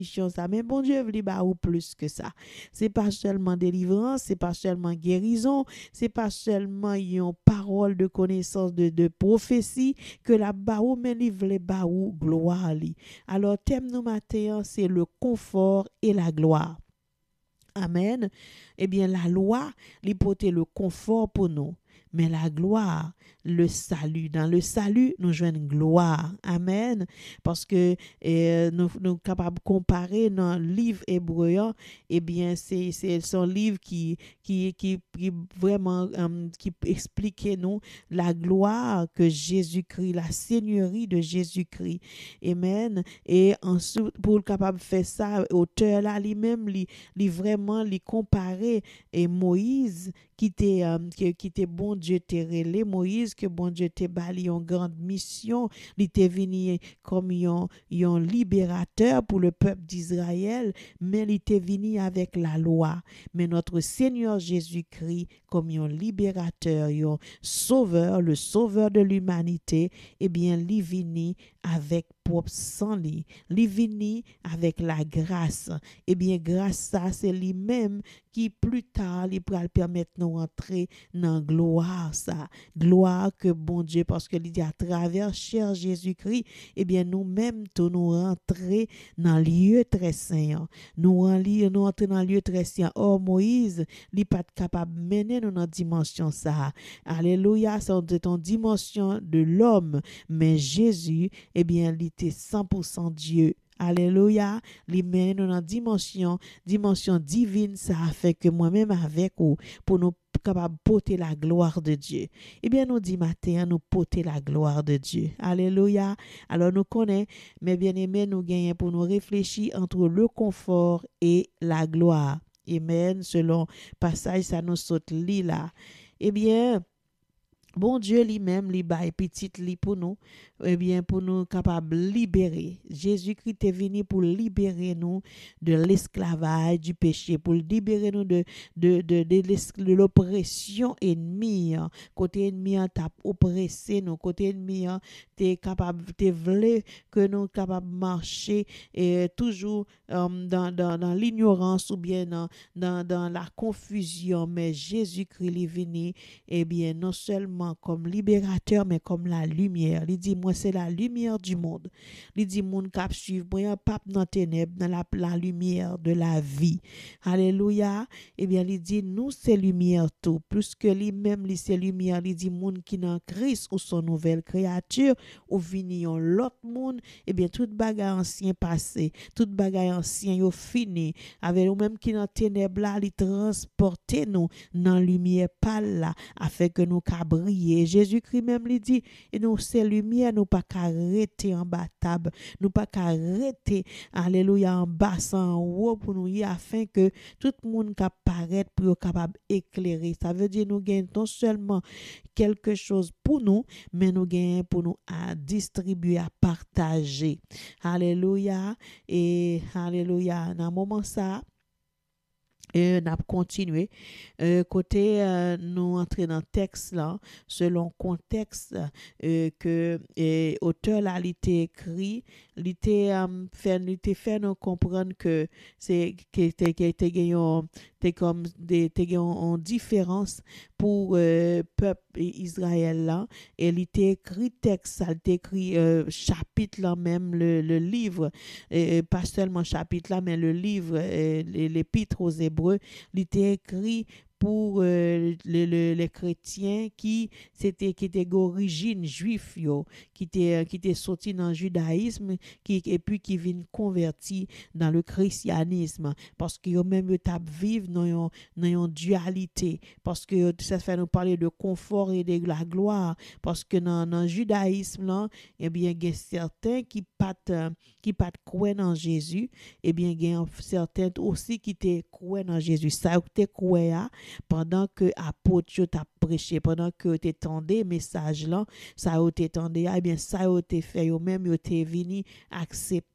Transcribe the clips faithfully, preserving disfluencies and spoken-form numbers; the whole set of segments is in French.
ça, mais bon Dieu veut ba ou plus que ça. C'est pas seulement délivrance, c'est pas seulement guérison, c'est pas seulement une parole de connaissance de, de prophétie que la ba ou, mais il veut ba ou gloire li. Alors thème nous matin, c'est le confort et la gloire. Amen. Eh bien, la loi, l'hypothèse, le confort pour nous. Mais la gloire, le salut. Dans le salut, nous jouons gloire. Amen. Parce que eh, nous sommes capables de comparer dans le livre hébreu. Eh bien, c'est, c'est son livre qui, qui, qui, qui vraiment um, qui explique nous la gloire que Jésus-Christ, la seigneurie de Jésus-Christ. Amen. Et ensuite, pour être capable de faire ça, auteur là, lui-même, lui, lui vraiment, lui comparer et Moïse, qui était um, qui, qui était bon Dieu t'est relé Moïse que bon Dieu t'est bali une grande mission, il était venu comme un, un libérateur pour le peuple d'Israël, mais il était venu avec la loi. Mais notre Seigneur Jésus-Christ comme un libérateur, un sauveur, le sauveur de l'humanité, eh bien, il est venu avec propre sang li, il est venu avec la grâce. Eh bien, grâce ça, c'est lui-même qui plus tard, il pourra permettre nous rentrer dans gloire ça. Gloire que bon Dieu, parce que il dit à travers cher Jésus-Christ, eh bien, nous-mêmes, tout nous rentrer dans le lieu très saint. Nous nous rentrer dans le lieu très saint. Oh, Moïse, il n'est pas capable de mener nous dans la dimension ça. Alléluia, c'est une dimension de l'homme. Mais Jésus, eh bien, il était cent pour cent Dieu. Alléluia, les mène dans une dimension, dimension divine, ça a fait que moi-même avec vous, pour nous capables de porter la gloire de Dieu. Eh bien, nous dit matin, nous porter la gloire de Dieu. Alléluia. Alors, nous connaissons, mais bien aimé, nous gagnons pour nous réfléchir entre le confort et la gloire. Amen. Selon passage, ça nous saute li là. Eh bien, bon Dieu lui-même, li bail petite li pour nous, eh bien, pour nous capables de libérer. Jésus-Christ est venu pour libérer nous de l'esclavage, du péché, pour libérer nous de, de, de, de, de l'oppression ennemie. Côté ennemi, t'a oppressé nous. Côté ennemi, t'es capable, t'es voulu que nous capables de marcher et toujours um, dans, dans, dans l'ignorance ou bien dans, dans, dans la confusion. Mais Jésus-Christ est venu, eh bien, non seulement comme libérateur, mais comme la lumière. Il dit, moi, c'est la lumière du monde. Il dit, mon cap suivre, moi, un pape dans ténèbres, dans la, la lumière de la vie. Alléluia. Eh bien, il dit, nous, c'est lumière tout. Plus que lui-même, lui, c'est lumière. Il dit, monde qui dans Christ ou son nouvelle créature, ou vini en l'autre monde, eh bien, toute bagaille ancien passé, toute bagaille ancien, yo fini. Avec nous-même qui dans ténèbres là, il transporte nous dans la lumière pâle là, afin que nous cabri. Jésus-Christ même lui dit, et nous c'est lumière, nous pas arrêter en bas table, nous pas arrêter, alléluia, en bas en haut pour nous y afin que tout le monde qui paraît pour capable éclairer. Ça veut dire nous gagnons non seulement quelque chose pour nous, mais nous gagnons pour nous à distribuer, à partager. Alléluia, et alléluia, dans un moment ça, et n'a continué euh, côté euh, nous entrer dans le texte là selon contexte euh, que euh, auteur là il était écrit il était um, fait il était fait nous comprendre que c'est que était que était gagnant t'es comme des t'es en différence pour euh, peuple Israël là et il était écrit texte ça il était écrit euh, chapitre là même le, le livre et pas seulement chapitre là mais le livre euh, l'épître aux Hébreux il était écrit pour euh, le, le, les chrétiens qui c'était qui étaient d'origine juif yo qui étaient qui étaient sortis dans le judaïsme qui et puis qui viennent convertis dans le christianisme parce que eux même ils vivent dans une dans une dualité parce que ça fait nous parler de confort et de la gloire parce que dans dans le judaïsme là eh bien il y a certains qui pas qui pas croient dans Jésus eh bien il y a certains aussi qui te croient dans Jésus ça te croient pendant que apôtre t'a prêché pendant que tu tendais message là ça a été tendé eh bien ça a été fait eux même ils étaient venus accepter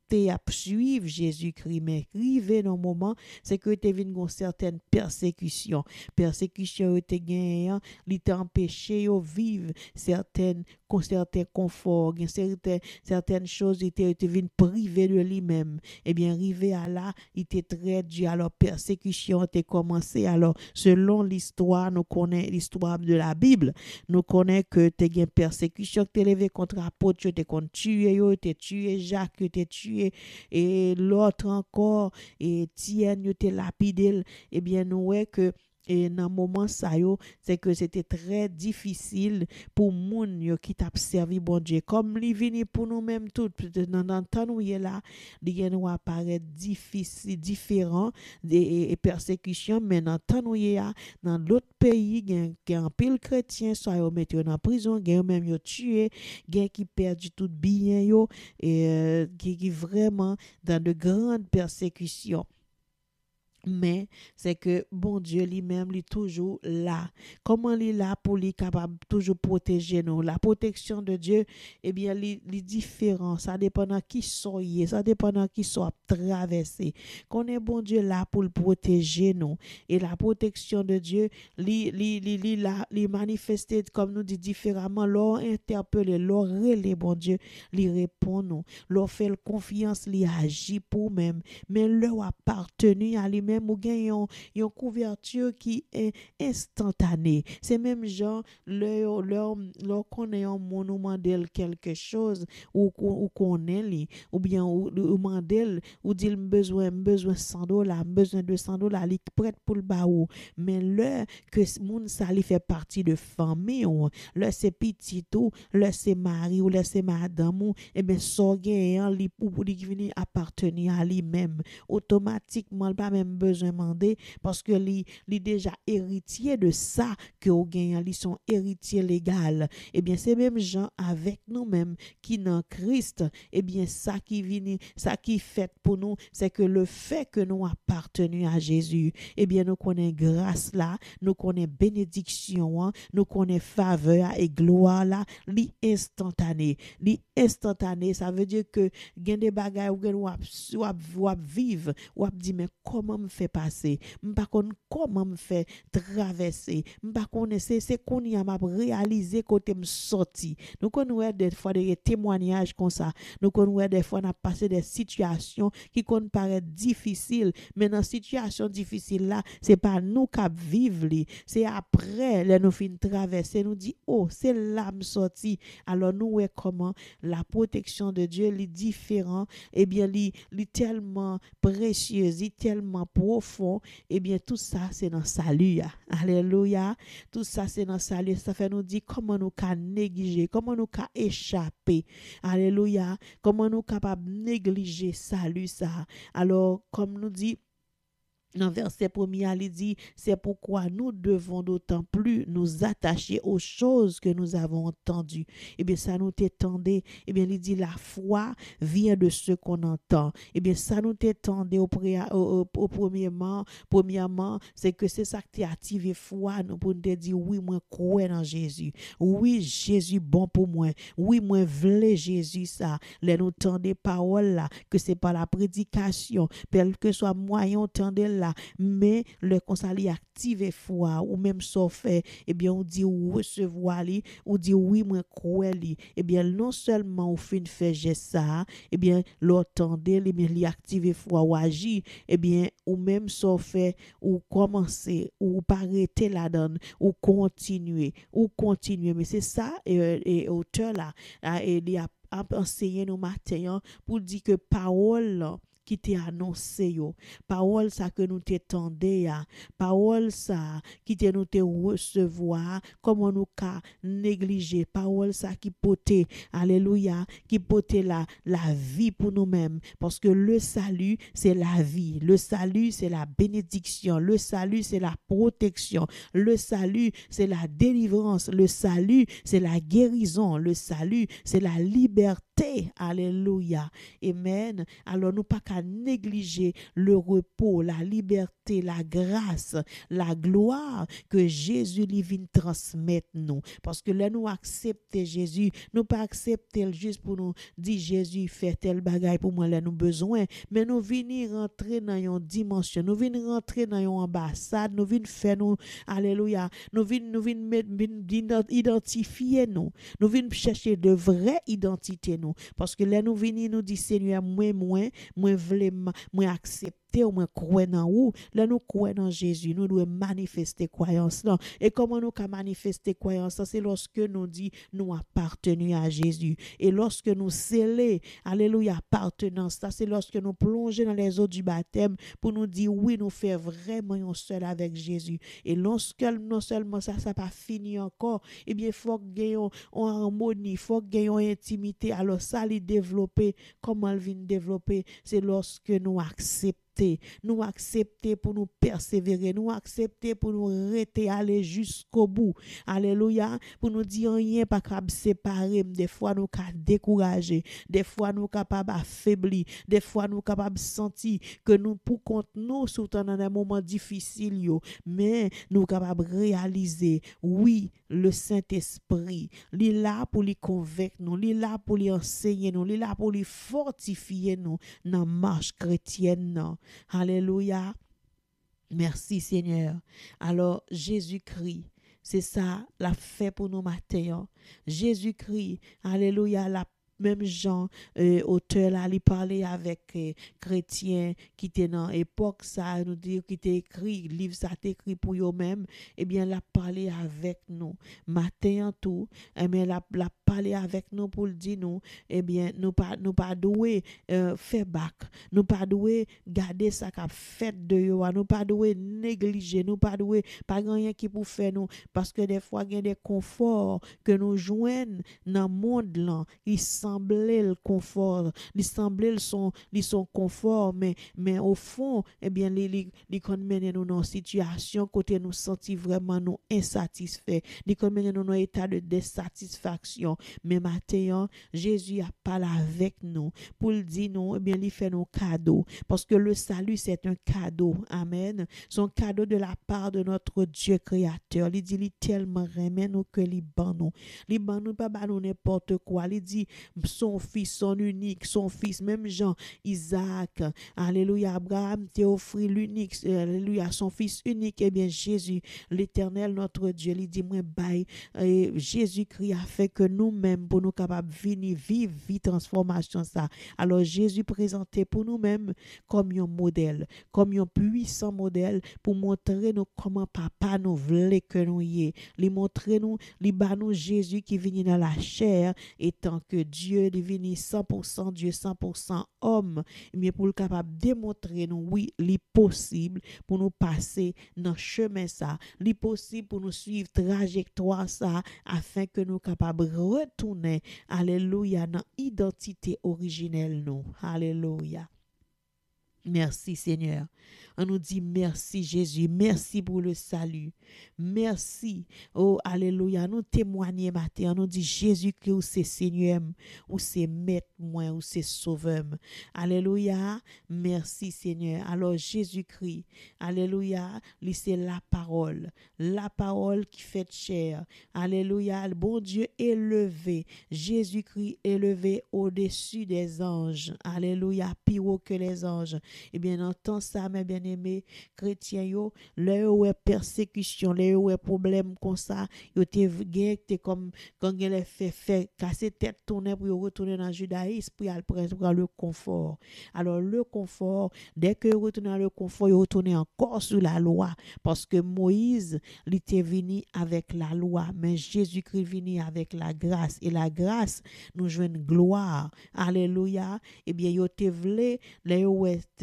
accepter à suivre Jésus-Christ, mais arrivé dans le moment, c'est que tu venu une certaine persécution. Persécution te gagne, li t'a empêché de vivre certaines certains conforts, certaines certaines choses il te venu priver de lui-même. Eh bien arrivé à là, il était très dur, alors persécution a commencé. Alors selon l'histoire, nous connaissons l'histoire de la Bible, nous connaissons que tu as une persécution que tu levé contre apôtre, tu as tué, tu as tué Jacques, tu as tué et l'autre encore et Tienne, tu as lapidé. Eh bien nous voyons que et dans moment ça yo c'est que c'était très difficile pour moun yo qui t'a servi bon Dieu comme li vini pour nous même tout dans dans temps où est là il nous apparaît difficile différent des persécutions mais dans temps où est dans l'autre pays gain en pile chrétien soit yo mettre en prison gain même yo tué gain qui perdu tout bien yo et euh, qui, qui vraiment dans de grandes persécutions. Mais c'est que bon Dieu lui-même il est toujours là. Comment il est là pour lui capable toujours protéger nous. La protection de Dieu, eh bien, il est différent. Ça dépend de qui soyez, ça dépend de qui soit traversé. Qu'on est bon Dieu là pour le protéger nous. Et la protection de Dieu, il li li li la li manifesté comme nous dit différemment. L'or interpellé, l'or relé bon Dieu, il répond nous. L'or fait confiance, il agit pour même. Mais l'or appartenu à lui-même ou gagne une couverture qui est instantanée. C'est même genre leur leur leur connaît un monument d'elle quelque chose ou ou connaît li ou bien ou, ou mandel ou dit besoin besoin cent dollars besoin de cent dollars li prête pour le baou mais le que moun ça li fait partie de famille ou le c'est petit tout le c'est mari ou le c'est madame ou et ben so gagne li pour li venir appartenir à lui-même automatiquement pas même besoin demander parce que li li déjà héritier de ça que au gagnant li sont héritiers légal. Et bien c'est même gens avec nous-mêmes qui dans Christ et bien ça qui vient ça qui fait pour nous c'est que le fait que nous appartenons à Jésus et bien nous connaissons grâce là, nous connaissons bénédiction, hein, nous connaissons faveur et gloire là, li instantané, li instantané, ça veut dire que gain des bagages ou gain ou vivre ou dit mais comment me fait passer m'pas connait comment me fait traverser m'pas connait c'est c'est qu'on y a m'a réaliser côté me sorti nous connait des fois des témoignages comme ça nous connait des fois on a passé des situations qui qu'on paraît difficiles mais dans situation difficile là c'est pas nous qui vivre c'est après les nous fin traverser nous dit oh c'est là me sorti alors nous est comment la protection de Dieu est différent et bien li li tellement précieux tellement profond et bien tout ça c'est dans salut alléluia tout ça c'est dans salut ça fait nous dire comment nous ca négliger comment nous ca échapper alléluia comment nous capable négliger salut ça alors comme nous dit dans verset premier, il dit, c'est pourquoi nous devons d'autant plus nous attacher aux choses que nous avons entendues. Eh bien, ça nous t'étendait. Eh bien, il dit, la foi vient de ce qu'on entend. Eh bien, ça nous t'étendait au, au, au, au premièrement, premièrement, c'est que c'est ça qui a activé foi, nous pour nous dire, oui, moi, crois dans Jésus. Oui, Jésus bon pour moi. Oui, moi, v'lais Jésus ça. Les nous tendez paroles là, que c'est pas la prédication, quel que soit moyen, tendez là. Mais le conseil active foi ou même so fait et bien on dit recevoir li ou dit oui moi croire li et bien non seulement au fin fait geste ça et bien l'entendez li bien li active foi ou agir et bien ou même so fait ou commencer ou pas arrêter la donne ou continuer ou continuer mais c'est ça et, et auteur là et il a enseigné nous matin pour dire que parole là, qui t'est annoncé yo parole ça que nous t'étendait ya parole ça qui t'est nous te recevoir comment nous ca négliger parole ça qui poté alléluia qui poté la la vie pour nous-mêmes parce que le salut c'est la vie le salut c'est la bénédiction le salut c'est la protection le salut c'est la délivrance le salut c'est la guérison le salut c'est la liberté liberté. Alléluia. Amen. Alors nous pas qu'à négliger le repos, la liberté, la grâce, la gloire que Jésus lui vient transmettre nous. Parce que là nous accepter Jésus, nous pas accepter juste pour nous dire Jésus fait tel bagaille pour moi là nous besoin, mais nous venir rentrer dans une dimension, nous venir rentrer dans une ambassade, nous venir faire nous alléluia, nous venir nous venir identifier nous, nous venir chercher de vraies identités nous, parce que là nous venir nous dire Seigneur moi moi moi voulais moi accepter ou moi croire dans ou là nous croire dans Jésus, nous devons manifester croyance là. Et comment nous can manifester croyance, c'est lorsque nous dit nous appartenons à Jésus, et lorsque nous sceller alléluia appartenance, ça c'est lorsque nous plongeons dans les eaux du baptême pour nous dire oui nous faire vraiment un seul avec Jésus. Et lorsque non seulement ça ça pas fini encore, et bien faut gagner en harmonie, faut gagner en intimité. Alors ça les développer, comment elle vient développer, c'est lorsque nous acceptons nous accepter pour nous persévérer, nous accepter pour nous rester aller jusqu'au bout. Alléluia. Pour nous dire rien pas capable séparer, des fois nous ca décourager, des fois nous capable affaiblir, des fois nous capable sentir que nous pour compte nous surtout dans des moments difficiles yo, mais nous capable réaliser oui, le Saint-Esprit, il est là pour lui convaincre nous, il est là pour lui enseigner nous, il est là pour lui fortifier nous dans marche chrétienne non. Alléluia. Merci Seigneur. Alors Jésus-Christ, c'est ça la fait pour nous matin. Jésus-Christ, alléluia, la même Jean, euh, auteur là, il parlait avec euh, chrétiens qui étaient dans l'époque, ça nous dit qui était écrit, livre ça écrit pour eux-mêmes, eh bien, la parler avec nous. Matin en tout, eh bien, la, la parler avec nous pour le dire nous, eh bien, nous pas, nous pas doué euh, faire bac, nous pas doué garder ça qu'a fait de yo, nous pas doué négliger, nous pas doué pas rien qui pour faire nous, parce que des fois, il y a des conforts que nous joignent dans le monde là, ils semblait le confort, il semblait son li son confort, mais mais au fond eh bien les les les mener nous dans situation côté nous sentir vraiment nous insatisfaits, les mener nous dans état de désatisfaction. Mais maintenant Jésus a parlé avec nous pour le dire nous eh bien il fait nos cadeaux, parce que le salut c'est un cadeau. Amen. Son cadeau de la part de notre Dieu créateur. Il dit il tellement remet nous que il ban nous. Il ban nous pas ban nous n'importe quoi. Il dit son fils, son unique, son fils, même Jean, Isaac, alléluia, Abraham t'a offert l'unique, alléluia, son fils unique, et bien Jésus, l'Éternel, notre Dieu, il dit, moi, bye, Jésus-Christ a fait que nous-mêmes, pour nous capables de venir vivre, vie transformation, ça. Alors Jésus présenté pour nous-mêmes comme un modèle, comme un puissant modèle, pour montrer nous comment papa nous voulait que nous y est, lui montrer nous, lui bat nous Jésus qui vient dans la chair, étant que Dieu devenu cent pour cent Dieu, cent pour cent homme, mais pour le capable démontrer nous oui, c'est possible pour nous passer dans le chemin ça, c'est possible pour nous suivre trajectoire ça afin que nous capables retourner alléluia dans identité originelle nous. Alléluia. Merci Seigneur. On nous dit merci Jésus, merci pour le salut. Merci. Oh alléluia, nous témoignons matin, on nous dit Jésus-Christ ou c'est Seigneur, ou c'est maître moi, ou c'est sauveur. Alléluia. Merci Seigneur. Alors Jésus-Christ, alléluia, lui c'est la parole, la parole qui fait chair. Alléluia, le bon Dieu élevé, Jésus-Christ élevé au-dessus des anges. Alléluia, plus haut que les anges. Eh bien, entend ça, mes bien-aimés chrétiens, yo, là où est persécution, là où est problème comme ça, yo te gagné comme quand il a fait fait casser tête tourner pour retourner dans le judaïsme pour aller prendre le confort. Alors le confort, dès que retourner dans le confort, il retourner encore sur la loi, parce que Moïse, il était venu avec la loi, mais Jésus-Christ venu avec la grâce, et la grâce nous joue une gloire. Alléluia. Eh bien, yo te vle là où est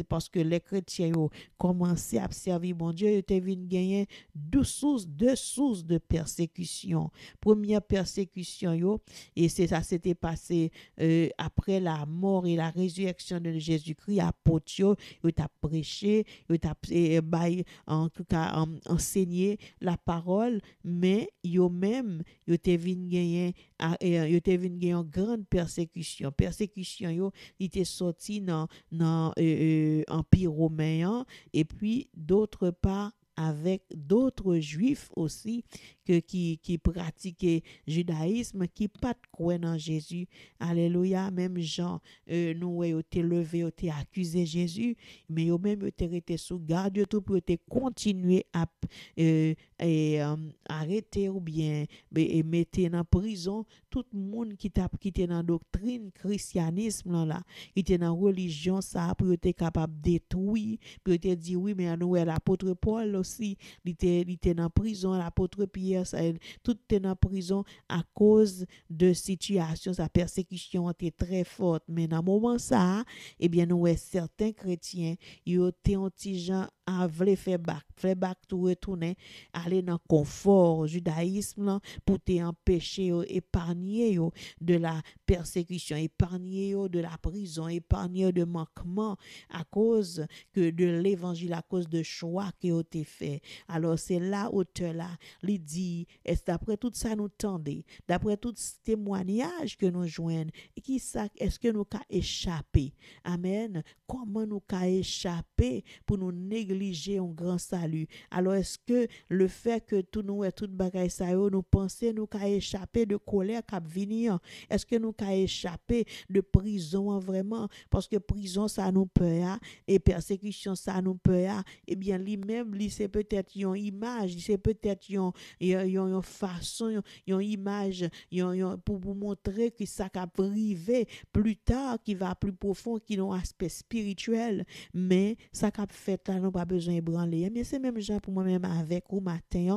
c'est parce que les chrétiens ont commencé à servir mon Dieu, ils étaient venus gagner deux sources, deux sources de persécution. Première persécution, yo, et c'est ça s'était passé euh, après la mort et la résurrection de Jésus-Christ. Apôtres, yo, ils ont prêché, ils ont eh, eh, en tout cas en, enseigné la parole, mais yo même, ils étaient venus gagner, ils étaient venus gagner une grande persécution. Persécution, yo, il était sorti dans dans euh, euh, empire romain, et puis d'autre part avec d'autres juifs aussi que, qui, qui pratiquaient judaïsme, qui pas croient en Jésus. Alléluia. Même Jean, euh, nous, ont été levés, ont été accusé Jésus, mais eux même ont été sous garde tout pour continuer à euh, et, euh, arrêter ou bien et, et mettre en prison tout le monde qui t'a quitté dans la doctrine christianisme là, là qui était dans la religion ça pour être capable de détruire, pour te dire oui mais nous l'apôtre Paul aussi il était il était dans prison, l'apôtre Pierre ça, tout était dans prison à cause de situation, sa persécution était très forte, mais dans moment ça eh bien nous certains chrétiens ils étaient anti-gens à vle faire bac, faire bac tout retourner aller dans confort judaïsme là, pour te empêcher épargner de la persécution, épargner de la prison, épargner de manquement à cause que de l'évangile, à cause de choix qui ont été fait. Alors c'est là auteur là, il dit est d'après tout ça nous tendez, d'après tout ce témoignage que nous joignent, qui ça est-ce que nous ca échapper? Amen. Comment nous ca échapper pour nous négliger un grand salut? Alors est-ce que le fait que tout nous et tout bagaille ça yo nous penser nous ca échapper de colère cap venir? Est-ce que nous ca échapper de prison vraiment? Parce que prison ça nous peur et persécution ça nous peur. Eh bien lui-même lui c'est peut-être une image, c'est peut-être une une façon, une image yon, pour vous montrer que ça va arriver plus tard, qui va plus profond, qui a un aspect spirituel, mais ça va fait là, nous pas besoin de branler. Mais c'est même genre pour moi-même avec ou matin,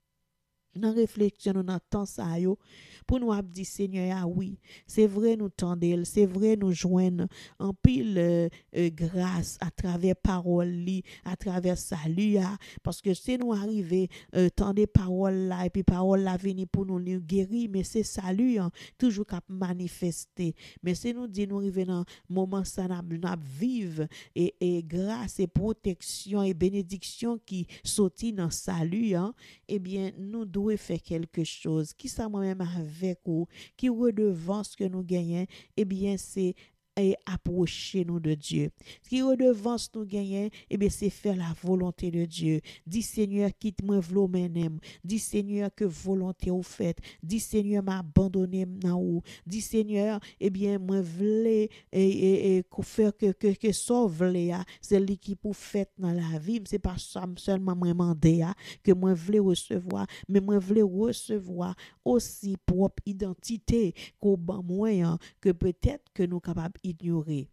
dans réflexion dans temps ça yo pour nous a dit Seigneur ah oui c'est vrai nous tendel c'est vrai nous joindre en pile euh, euh, grâce à travers parole li à travers salut ah, parce que c'est nous arriver euh, tendre parole là et puis parole là venir pour nous nous guérir mais c'est salut hein, toujours cap manifester mais c'est nous dit nous arriver dans moment ça n'a vivre et, et grâce et protection et bénédiction qui sorti dans salut hein, eh bien nous devons faire quelque chose qui ça moi-même avec vous qui redevance que nous gagnons eh bien c'est et approcher nous de Dieu. Ce qui redevance nous gagner, eh bien, c'est faire la volonté de Dieu. Dis Seigneur, quitte-moi v'lo menem. Dis Seigneur, que volonté ou fait. Dis Seigneur, m'a abandonné nan ou. Dis Seigneur, eh bien, moi v'lé et, et, et faire que, que, que ça v'lé, c'est lui qui pour fait dans la vie. C'est pas seulement moi mandé, que moi v'lé recevoir, mais moi v'lé recevoir aussi propre identité qu'au ban moyen que peut-être que nous capables ignorer.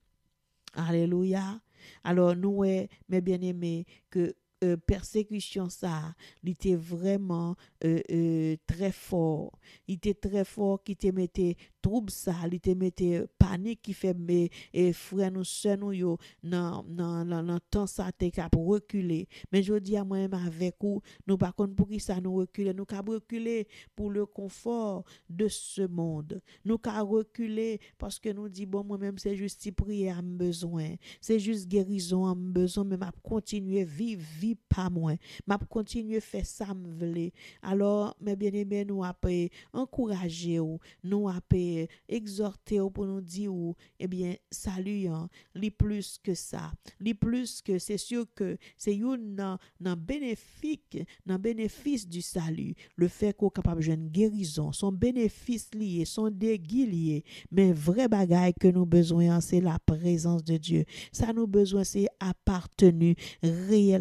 Alléluia. Alors nous, mes bien-aimés, que euh, persécution ça, il était vraiment euh, euh, très fort. Il était très fort qui te mettait trouble ça, il te mettait panique qui fait mes et frères nous sœurs nous yo dans dans dans temps ça te cap reculer. Mais je dis à moi-même avec vous, nous par contre pour qui ça nous reculer, nous cap reculer pour le confort de ce monde. Nous cap reculer parce que nous dit bon moi-même c'est juste prière à besoin, c'est juste guérison à besoin, mais m'a continuer vivre vie pas moins. M'a continuer faire ça me vle. Alors mes bien-aimés nous après encourager ou nous après exhorter pour nous dire ou eh bien salut hein, li plus que ça, li plus que c'est sûr que c'est une dans dans bénéfique dans bénéfice du salut, le fait qu'on capable jeune guérison, son bénéfice lié, son dégât lié, mais vrai bagaille que nous besoin c'est la présence de Dieu. Ça nous besoin c'est appartenu réellement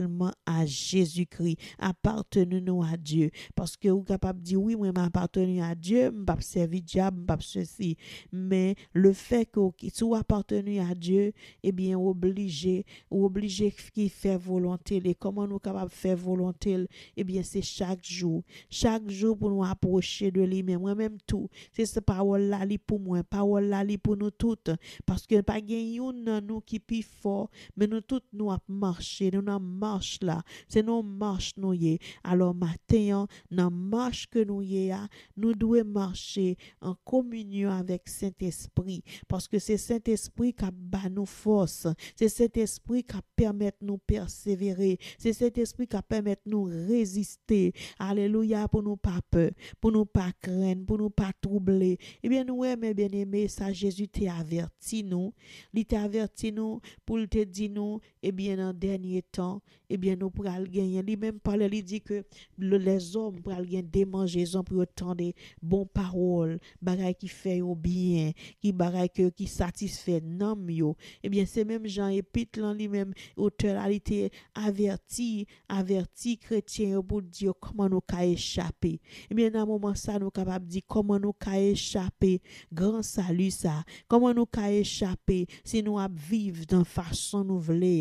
à Jésus-Christ. Appartenons-nous à Dieu. Parce que vous êtes capable de dire, oui, moi, m'appartenu à Dieu, je ne pas servir diable, je ne pas ceci. Mais le fait que vous soyez appartenu à Dieu, eh bien, obligé, obligé qui fait volonté. Et comment nous sommes capables de faire volonté? Eh bien, c'est chaque jour. Chaque jour pour nous approcher de lui-même. Moi-même tout. C'est cette parole-là pour moi. Parole là pour nous toutes. Parce que pas de nous qui plus fort, mais nous toutes nous avons marché. Nous avons marche là. C'est nos marches nous y. Alors, matin, dans marche que nous y a, nous devons marcher en communion avec Saint-Esprit. Parce que c'est Saint-Esprit qui a nous force. C'est Saint-Esprit qui permet de nous persévérer. C'est Saint-Esprit qui permet de nous résister. Alléluia, pour nous pas peur, pour nous pas craindre, pour nous pas troubler. Eh bien, nous, mes bien-aimés, ça, Jésus t'a averti nous. Il t'a averti nous pour te dire nous, eh bien, dans le dernier temps, eh bien, nous pourrons gagner. Il même parle, il dit que les hommes pourront gagner des mangeaisons pour entendre bonnes paroles, bagaille qui fait au bien, qui bagaille qui satisfait nam yo. Eh bien, c'est même Jean Épître lui-même, auteur, il était averti, averti chrétien pour dire comment nous ca échapper. Eh bien, dans un moment ça, nous capable de dire comment nous ca échapper, grand salut ça, comment nous ca échapper si nous vivre dans façon nous voulons.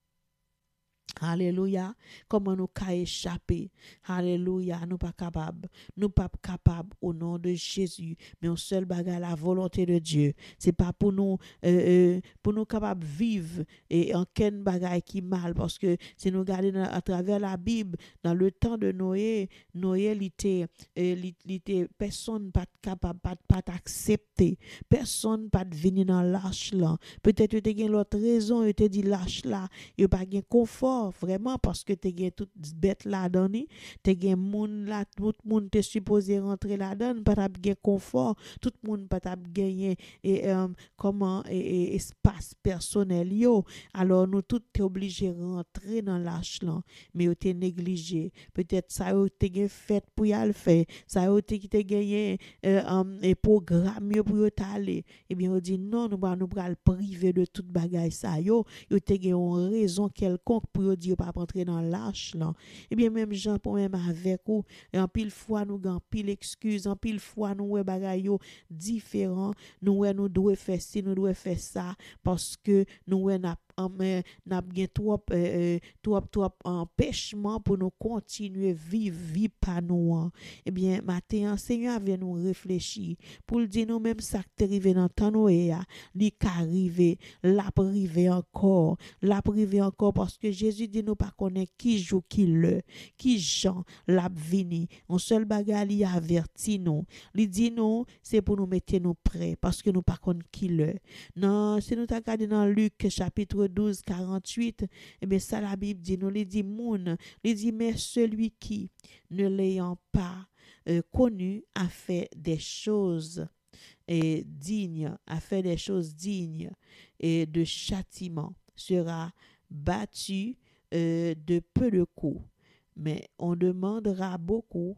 Alléluia. Comment nous ca échapper. Alléluia. Nous pas capables. Nous pas capables au nom de Jésus. Mais on seul bagage la volonté de Dieu. C'est pas pour nous euh, euh, pour nous capables vivre et en quel bagage qui mal parce que si nous regardons à travers la Bible dans le temps de Noé, Noé il était il était personne pas capable pas pas accepter. Personne pas venir dans l'arche là. Peut-être tu as l'autre raison, tu te dit l'arche là, il pas gain confort vraiment parce que tu gen toute bête là-dedans, tu gen moun là, tout monde te supposé rentrer là-dedans, pas t'a gen confort, tout monde pas t'a gagner et euh, comment et, et, espace personnel yo. Alors nous tout t'es obligé rentrer dans l'arche là, mais yo t'es négligé. Peut-être ça yo t'es gen fait pour y aller faire, ça yo t'es qui t'es gagné euh, um, et programme yo pour yo t'aller. Et bien on dit non, nous va nous pral priver de toute bagaille ça yo, yo t'es gen une raison quelconque pour dire pas rentrer dans l'arche là. Et bien même gens pour même avec ou en pile fois nous gan pile excuse, en pile fois nous ouais bagay yo différent, nous ouais nous doit faire ci, nous doit faire ça parce que nous ouais n'a mais n'a bien trop euh, trop trop empêchement pour nous continuer vivre vie pas nous. Eh bien matin Seigneur vient nous réfléchir pour dire nous même ça qui arrivé dans temps Noé li ka arrivé la privé encore la privé encore parce que Jésus dit nous pas connaît qui joue qui le qui Jean l'a vini on seul bagage li averti nous li dit nous c'est pour nous mettre nous prêts parce que nous pas connaît qui le non si nous t'a regardé dans Luc chapitre douze quarante-huit et bien ça la Bible dit nous li dit moun li dit mais celui qui ne l'ayant pas euh, connu a fait des choses et dignes a fait des choses dignes et de châtiment sera battu euh, de peu de coups mais on demandera beaucoup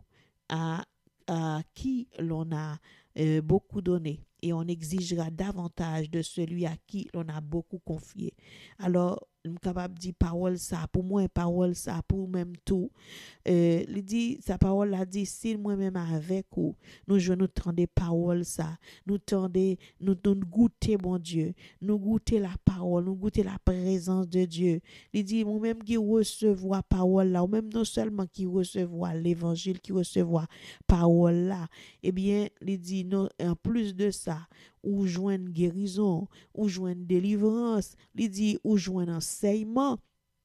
à à qui l'on a euh, beaucoup donné et on exigera davantage de celui à qui l'on a beaucoup confié. Alors, je suis capable de dire parole ça, pour moi, parole ça, pour même tout. Euh, il dit, sa parole a dit, si moi-même avec vous, nous je nous tendez parole ça, nous tendez, nous, nous goûter, mon Dieu, nous goûter la parole, nous goûter la présence de Dieu. Il dit, moi-même qui recevoir parole là, ou même non seulement qui recevoir l'évangile, qui recevoir parole là, eh bien, il dit, non, en plus de ça, ou joindre guérison, ou joindre délivrance, il dit, ou joindre enseignement.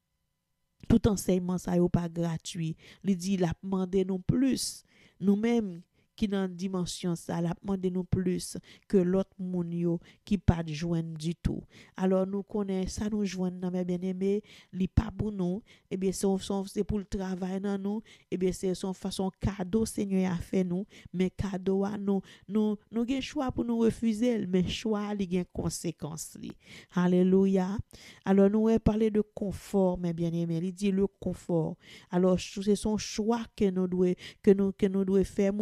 Tout enseignement, ça n'est pas gratuit. Il dit, il a demandé non plus. Nous-mêmes, qui dans dimension ça, il a demandé nous plus que l'autre moun yo qui pas de joindre du tout. Alors, nous connaissons ça, nous joindre, mes bien-aimés, li pas pour nous, et bien, c'est pour le travail dans nous, et bien, c'est son façon cadeau, Seigneur a fait nous, mais cadeau à nous, nous, nous avons choix pour nous refuser, mais choix, il y a conséquences. Alléluia. Alors, nous avons parlé de confort, mes bien-aimés, il dit le confort. Alors, c'est son choix que nous devons, que nous, que nous devons faire. Moun qui choisit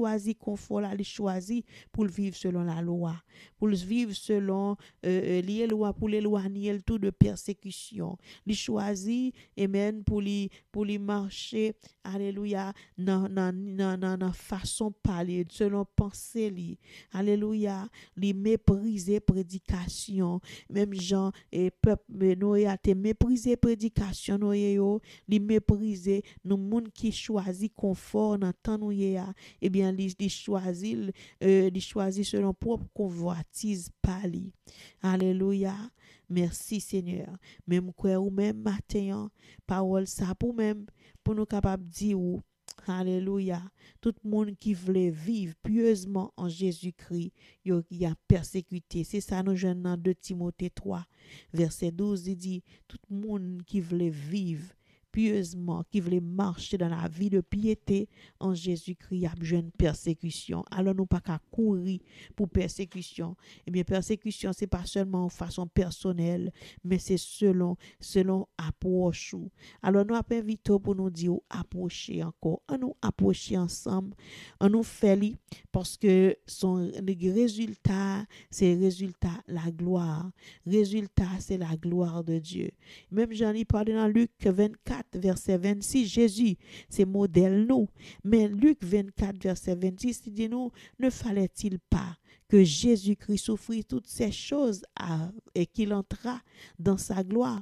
choisi confort là, il choisi pour le vivre selon la loi, pour le vivre selon euh, les lois, pour l'éloigner le tout de persécution. Il choisi, amen, pour lui pour lui marcher, alléluia, dans dans dans dans dans façon parler selon pensée li. Alléluia, li mépriser prédication, même Jean et peuple Noé a te mépriser prédication Noé yo, li mépriser nous monde qui choisi confort dans temps nous ya, eh bien li, li choisi euh, li choisi selon propre convoitise pas li. Alléluia. Merci Seigneur. Même quoi ou même matin, parole ça pour même pour nous capable dire ou alléluia. Tout le monde qui voulait vivre pieusement en Jésus-Christ, il y a persécuté. C'est ça nous jeunes dans deux Timothée trois, verset douze, il dit, tout le monde qui voulait vivre pieusement, qui voulait marcher dans la vie de piété en Jésus-Christ, a besoin de persécution. Alors nous pas qu'à courir pour persécution. Eh bien, persécution, c'est pas seulement en façon personnelle, mais c'est selon, selon approche. Alors nous avons invité pour nous dire approcher encore. On nous approcher ensemble, on nous fait li, parce que son résultat, c'est résultat la gloire. Résultat, c'est la gloire de Dieu. Même j'en ai parlé dans Luc vingt-quatre, verset vingt-six, Jésus, c'est modèle nous. Mais Luc vingt-quatre, verset vingt-six, il dit nous, ne fallait-il pas que Jésus-Christ souffrit toutes ces choses à, et qu'il entra dans sa gloire?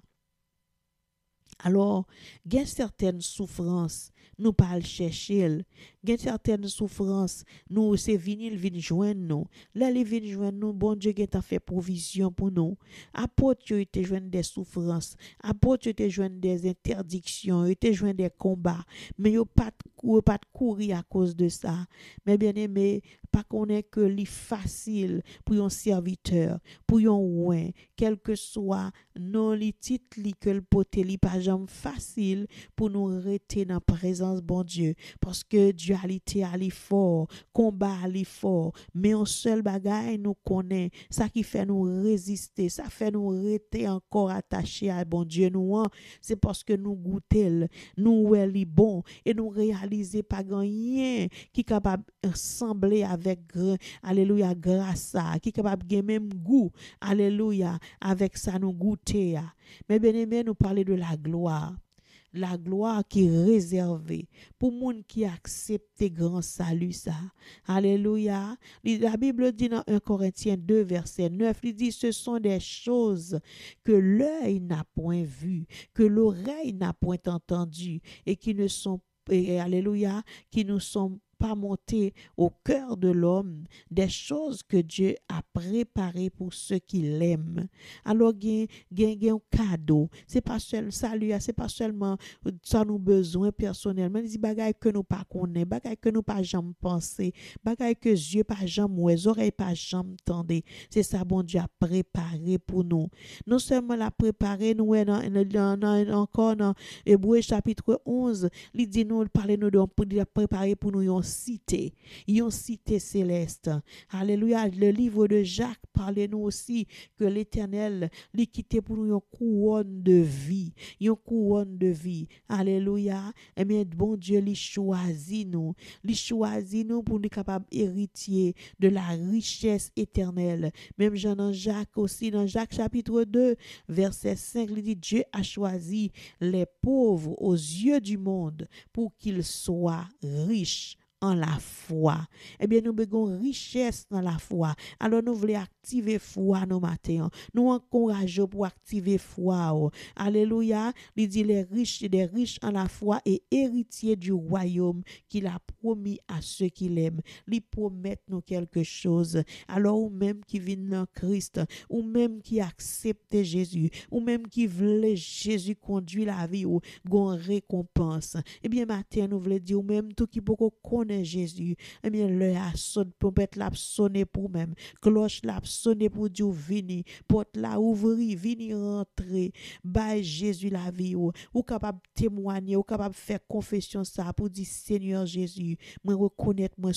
Alors, il y a certaines souffrances, nous pas le chercher. Il y a certaines souffrances, nous, c'est vinil, vin joindre nous. Là, les vin joindre nous, bon Dieu, qui a fait provision pour nous. Apôtre, il était joindre des souffrances. Apôtre, il était joindre des interdictions, il était joindre des combats. Mais il pas de pas de courir à cause de ça. Mais bien aimé, pas qu'on est que li facile pour un serviteur, pour un ouin, quel que soit non li titre li que le pote li pas jamais facile pour nous rester dans la présence bon Dieu, parce que dualité a li fort, combat a li fort, mais un seul bagaille nous connaît, ça qui fait nous résister, ça fait nous rester encore attachés à bon Dieu nous, c'est parce que nous goûter, nous ouais li bon et nous réaliser pas rien qui capable ressembler avec avec alléluia grâce à qui capable de même goût alléluia avec ça nous goûter. Mais bien aimé, nous parler de la gloire, la gloire qui est réservée pour monde qui accepte grand salut ça. Alléluia. La Bible dit dans un Corinthiens deux verset neuf, il dit ce sont des choses que l'œil n'a point vues, que l'oreille n'a point entendues et qui ne sont et, alléluia, qui nous sont pas monter au cœur de l'homme, des choses que Dieu a préparées pour ceux qui l'aiment. Alors, il y a un cadeau. C'est pas seulement salut, c'est pas seulement ça nous besoin personnellement. Il dit bagaille que nous pas connaît, bagaille que nous pas jamais pensé, bagaille que Dieu pas jamais oué, oreilles pas jamais tendé. C'est ça bon Dieu a préparé pour nous. Non seulement l'a préparé, nous dans, dans, dans encore dans Hébreux chapitre onze, il dit nous parler nous de préparer pour nous une cité, une cité céleste. Alléluia. Le livre de Jacques parle nous aussi que l'Éternel lui quitté pour nous une couronne de vie, une couronne de vie. Alléluia. Eh bien, bon Dieu lui choisit nous, lui choisit nous pour nous capables héritier de la richesse éternelle. Même Jean dans Jacques aussi, dans Jacques chapitre deux, verset cinq, il dit Dieu a choisi les pauvres aux yeux du monde pour qu'ils soient riches en la foi. Eh bien, nous avons richesse dans la foi. Alors, nous voulons activer foi nos matins. Nous encourageons pour activer foi. Alléluia. Il dit les riches, des riches en la foi et héritiers du royaume qu'il a promis à ceux qui l'aiment. Ils promettent nous quelque chose. Alors, ou même qui viennent dans Christ, ou même qui acceptent Jésus, ou même qui veulent Jésus conduire la vie ou gon récompense. Eh bien, matin, nous voulons dire, ou même tout qui peut connaître Jésus, eh bien, l'heure a sonné, peut-être l'a sonné pour même, cloche l'a sonné pour Dieu, vini, porte la ouvri, vini rentrer, bah Jésus la vie, ou, ou capable témoigner, ou capable faire confession ça, pour dire, Seigneur Jésus, moi reconnaître moi son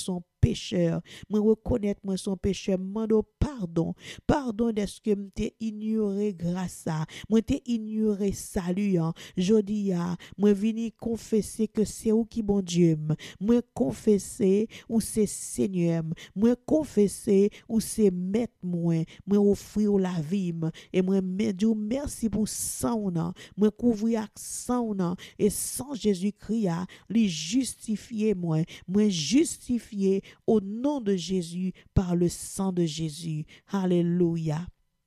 pécheur. Moi reconnaître moi son pécheur, mando pardon. Pardon d'est-ce que m'te ignoré grâce à. Moi t'ai ignoré salut. Hein. Jodi a, moi vini confesser que c'est ou qui bon Dieu. Moi confesser ou c'est Seigneur. Moi confesser ou c'est maître moi. Moi offrir la vie et moi me dire merci pour sang nan. Moi couvrir avec sang nan et sans Jésus-Christ a li justifier moi. Moi justifié au nom de Jésus par le sang de Jésus. Alléluia.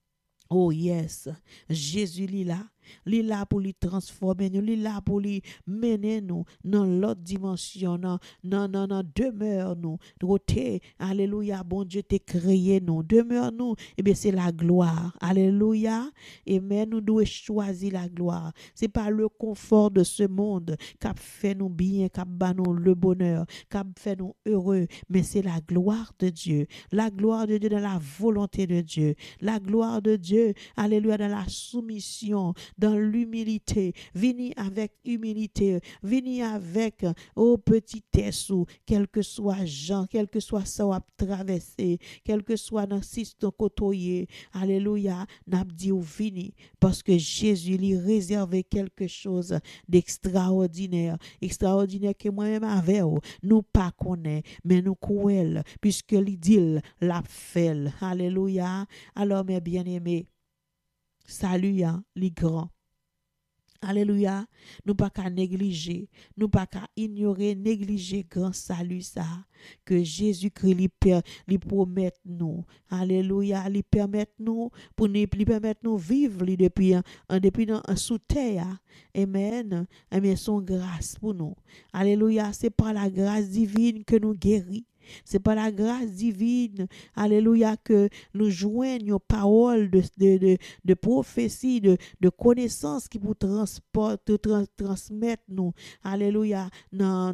Oh yes, Jésus li là. Li là pour lui transformer nous, li là pour lui mener nous dans l'autre dimension, dans dans dans dans demeure nous. Côté, alléluia, bon Dieu t'a créé nous, demeure nous, et bien c'est la gloire. Alléluia. Amen, nous devons choisir la gloire. C'est pas le confort de ce monde qui a fait nous bien, qui a fait nous le bonheur, qui a fait nous heureux, mais c'est la gloire de Dieu. La gloire de Dieu dans la volonté de Dieu. La gloire de Dieu, alléluia, dans la soumission, dans l'humilité. Venez avec humilité. Venez avec au petit ou quel que soit Jean, quel que soit ça ou traversé, quel que soit dans système côtoyer. Alléluia. N'a dit ou vini parce que Jésus lui réservé quelque chose d'extraordinaire, extraordinaire que moi-même avec nous pas connaît, mais nous croyons puisque lui dit la fait. Alléluia. Alors mes bien-aimés, salut, hein, les grands. Alléluia. Nous pas qu'à négliger, nous pas qu'à ignorer, négliger grand salut ça que Jésus-Christ lui, per, lui promet nous. Alléluia. Lui permet nous pour nous lui permettre nous vivre lui depuis en depuis dans sous terre. Amen. Amen. Son grâce pour nous. Alléluia. C'est par la grâce divine que nous guérit. C'est par la grâce divine, alléluia, que nous joignons paroles de, de, de, de prophétie, de, de connaissances qui vous transportent, trans, transmettent nous, alléluia, dans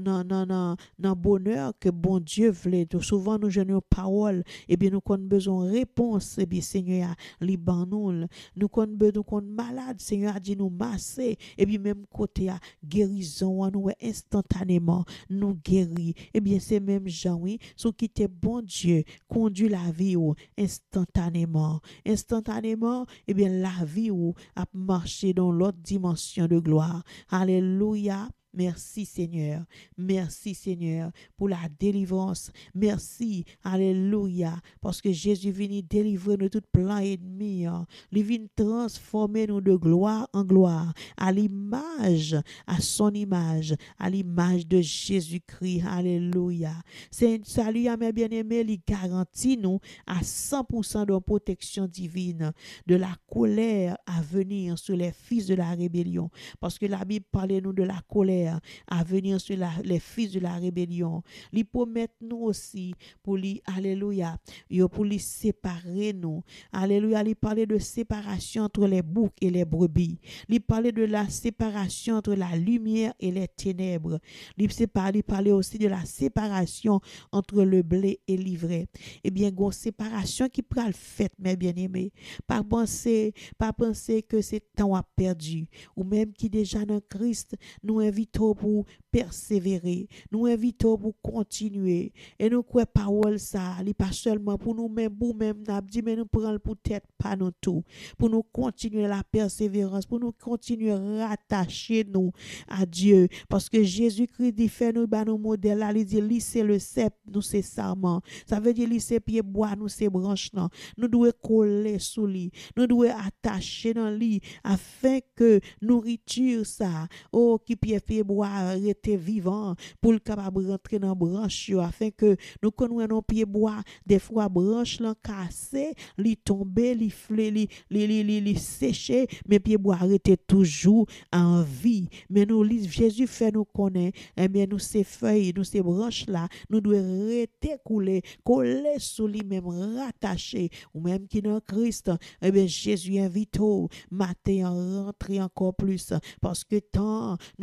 le bonheur que bon Dieu voulait. Souvent nous joignons paroles, et bien nous avons besoin de réponse, et bien Seigneur, liban nous, nous avons besoin de malade, Seigneur a dit nous masser, et bien même côté à guérison, nous instantanément, nous guérir, et bien c'est même Jean, oui, sous qui t'es bon Dieu conduit la vie ou instantanément instantanément et bien la vie ou a marché dans l'autre dimension de gloire. Alléluia. Merci Seigneur, merci Seigneur pour la délivrance, merci, alléluia, parce que Jésus vient délivrer nous tout plein ennemi, hein. Il vient transformer nous de gloire en gloire, à l'image, à son image, à l'image de Jésus-Christ, alléluia. C'est un salut à mes bien-aimés, il garantit nous à cent pour cent de protection divine, de la colère à venir sur les fils de la rébellion, parce que la Bible parle nous de la colère à venir sur la, les fils de la rébellion. Li promet nous aussi pour lui, alléluia, yo pour lui séparer nous. Alléluia, il parlait de séparation entre les boucs et les brebis. Il parlait de la séparation entre la lumière et les ténèbres. Il parlait aussi de la séparation entre le blé et l'ivraie. Eh bien, une séparation qui prend le fait, mes bien-aimés. Pas penser, pas penser que c'est temps à perdu, ou même qui déjà dans Christ, nous invitons pour persévérer, nous invitons pour continuer, et nous croyons parole ça, n'est pas seulement pour nous-mêmes, pour nous-mêmes, mais nous prenons pour tête pas nous tout, pour nous continuer la persévérance, pour nous continuer à rattacher nous à Dieu, parce que Jésus-Christ dit fait nous bah nos modèles là, il dit lisser le cep, nous c'est sarment, ça veut dire lisser pied bois, nous c'est branche là, nous devons coller sous lui, nous devons attacher dans lui afin que nourriture ça, oh qui pied pied bois rester vivant pour le capable rentrer dans branche afin que nous connaissons nos pieds bois des fois branche là cassé li tomber li flé li li li li sécher mais pieds bois rester toujours en vie mais nous Jésus fait nous connaître et bien nous ces feuilles nous ces branches là nous devons rester couler coller sous lui même rattacher ou même qui dans Christ et bien Jésus invite au matin à rentrer encore plus parce que tant nous pas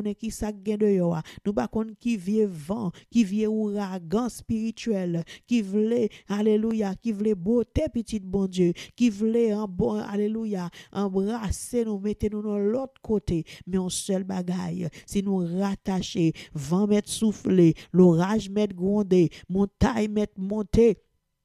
connaît qui ça gain de yo, nous pas connaît qui vieux vent, qui vieux ouragan spirituel, qui voulait, alléluia, qui voulait beauté petit bon Dieu, qui voulait en bon, alléluia, embrasser nous, mettez nous dans l'autre côté, mais on seul bagaille, si nous rattacher, vent mettre souffler, l'orage mettre gronder, montagne mettre monter.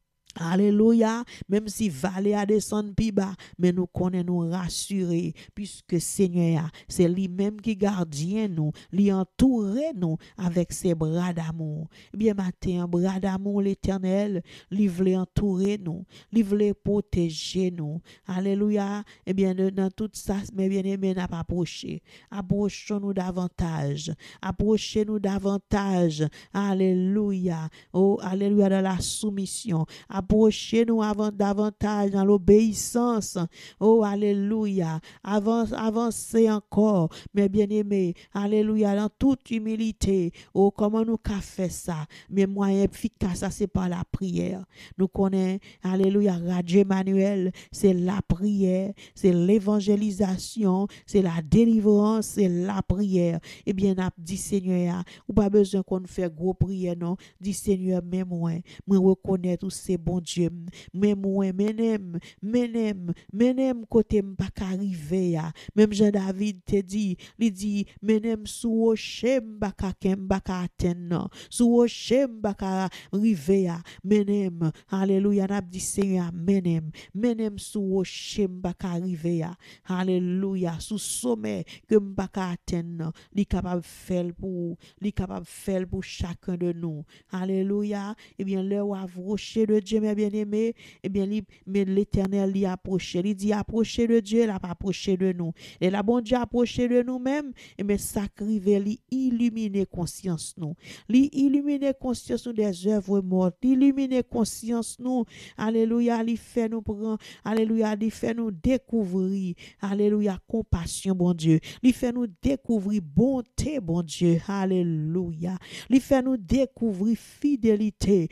Alléluia, même si vallée a descendre plus bas, mais nous connaissons nous rassurer, puisque Seigneur, c'est lui-même qui gardien nous, lui entoure nous avec ses bras d'amour. Eh bien, matin, bras d'amour l'éternel, lui voulait entourer nous, lui voulait protéger nous. Alléluia, eh bien, dans tout ça, mes bien-aimés, n'a pas approché. Approchons-nous davantage, approchez-nous davantage. Alléluia, oh, alléluia, dans la soumission. Approchez-nous avant davantage dans l'obéissance. Oh, alléluia. Avance, avancez encore, mes bien-aimés. Alléluia, dans toute humilité. Oh, comment nous qu'a fait ça? Mais moyen efficace, ça c'est par la prière. Nous connaissons, alléluia, Radio Emmanuel, c'est la prière, c'est l'évangélisation, c'est la délivrance, c'est la prière. Eh bien, n'a dit Seigneur, ou pas besoin qu'on fait gros prière, non. Dit Seigneur, même moi, moi reconnaître tous ces bon Dieu, mais moi, menem, menem, menem côté m'pas arriver ya. Même Jean David te dit, il dit, menem sous rocher m'pas kem m'pas atteindre, sous rocher m'pas arriver ya. Menem, alléluia, n'a dit Seigneur, menem, menem sous rocher m'pas arriver ya. Alléluia, sous sommet que m'pas atteindre, li capable faire pour, li capable faire pour chacun de nous. Alléluia, et bien le rocher de Dieu, mes bien-aimés, eh bien, mais l'Éternel l'y approché. Il dit approcher de Dieu, il a pas approché de nous. Et la bon Dieu approché de nous-mêmes, et bien, sacrifier, lui illuminer conscience nous. Lui illuminer conscience nous des œuvres mortes. Illuminer conscience nous. Alléluia, lui fait nous prendre. Alléluia, lui fait nous découvrir. Alléluia, compassion, bon Dieu. Lui fait nous découvrir bonté, bon Dieu. Alléluia. Lui fait nous découvrir fidélité,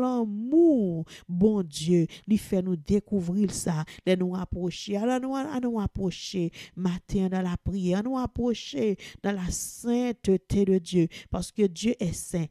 l'amour, bon Dieu, lui fait nous découvrir ça, de nous approcher, alors nous, à nous approcher matin dans la prière, à nous approcher dans la sainteté de Dieu, parce que Dieu est saint.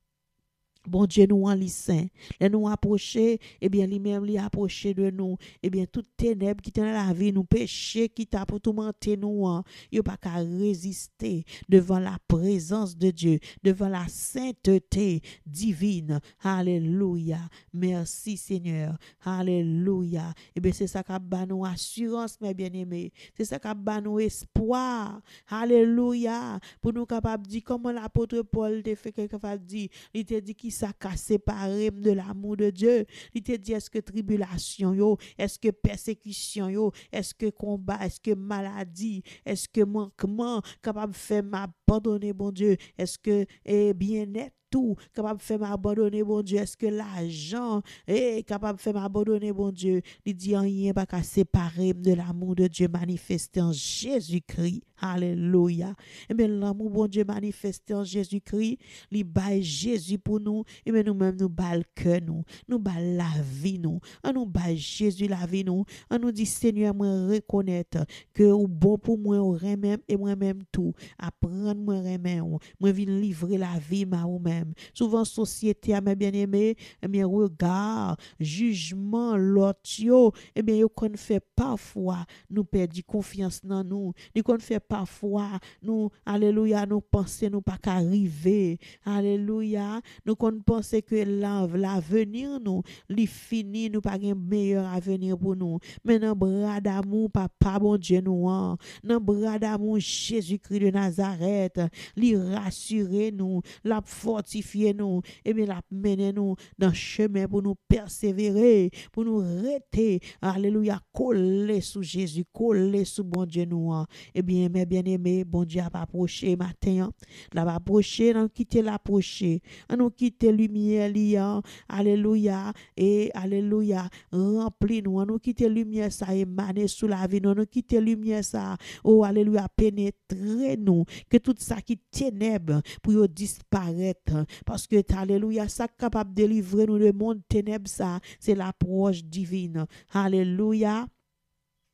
Bon Dieu nous en saint, les nous approcher, eh bien lui-même lui approcher de nous, eh bien toute ténèbres qui dans la vie, nous péché qui t'a pour tourmenter nous, il pas qu'à résister devant la présence de Dieu, devant la sainteté divine. Alléluia. Merci Seigneur. Alléluia. Eh bien c'est ça qui a nous assurance, mes bien-aimés. C'est ça qui a nous espoir. Alléluia. Pour nous capables de dire comment l'apôtre Paul te fait capable de dire, il te dit qui ça qu'a séparé de l'amour de Dieu. Il te dit est-ce que tribulation yo, est-ce que persécution yo, est-ce que combat, est-ce que maladie, est-ce que manquement capable de faire m'abandonner bon Dieu, est-ce que eh, bien-être tout capable de faire m'abandonner bon Dieu, est-ce que l'argent est capable de faire m'abandonner bon Dieu. Il dit rien pas qu'à séparer de l'amour de Dieu manifesté en Jésus-Christ. Alléluia. Et bien l'amour bon Dieu manifesté en Jésus-Christ, il baille Jésus pour nous, et bien nous-mêmes nous balle cœur nous, nous balle la vie nous, on nous baille Jésus la vie nous, on nous dit Seigneur moi reconnaître que ou bon pour moi au même et moi-même tout, apprendre moi remet moi vinn livrer la vie ma ou même. Souvent société à mes bien-aimés, eh bien regard, jugement l'autre yo, eh bien yo qu'on fait parfois nous perdre confiance dans nous, nous qu'on fait parfois nous alléluia nous penser nous pas qu'arriver, alléluia nous qu'on penser que l'avenir nous li fini, nous pas un meilleur avenir pour nous, mais dans bras d'amour papa bon Dieu nous, dans bras d'amour Jésus-Christ de Nazareth, li rassurer nous, la fortifier nous, et bien la mener nous dans le chemin pour nous persévérer, pour nous rester, alléluia, coller sous Jésus, coller sous bon Dieu nous. Et bien mes bien-aimés, bon Dieu a approché matin, l'a approché, on quitter l'approcher, on quitter lumière liant, alléluia, et alléluia, rempli nous, on quitter lumière ça émaner sous la vie, on quitter lumière ça, oh alléluia, pénétrer nous, que tout ça qui ténèbres pour disparaître, parce que alléluia ça capable de délivrer nous de monde ténèbres ça c'est l'approche divine. Alléluia.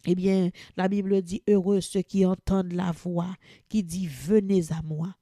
Eh bien, la Bible dit, heureux ceux qui entendent la voix qui dit, venez à moi.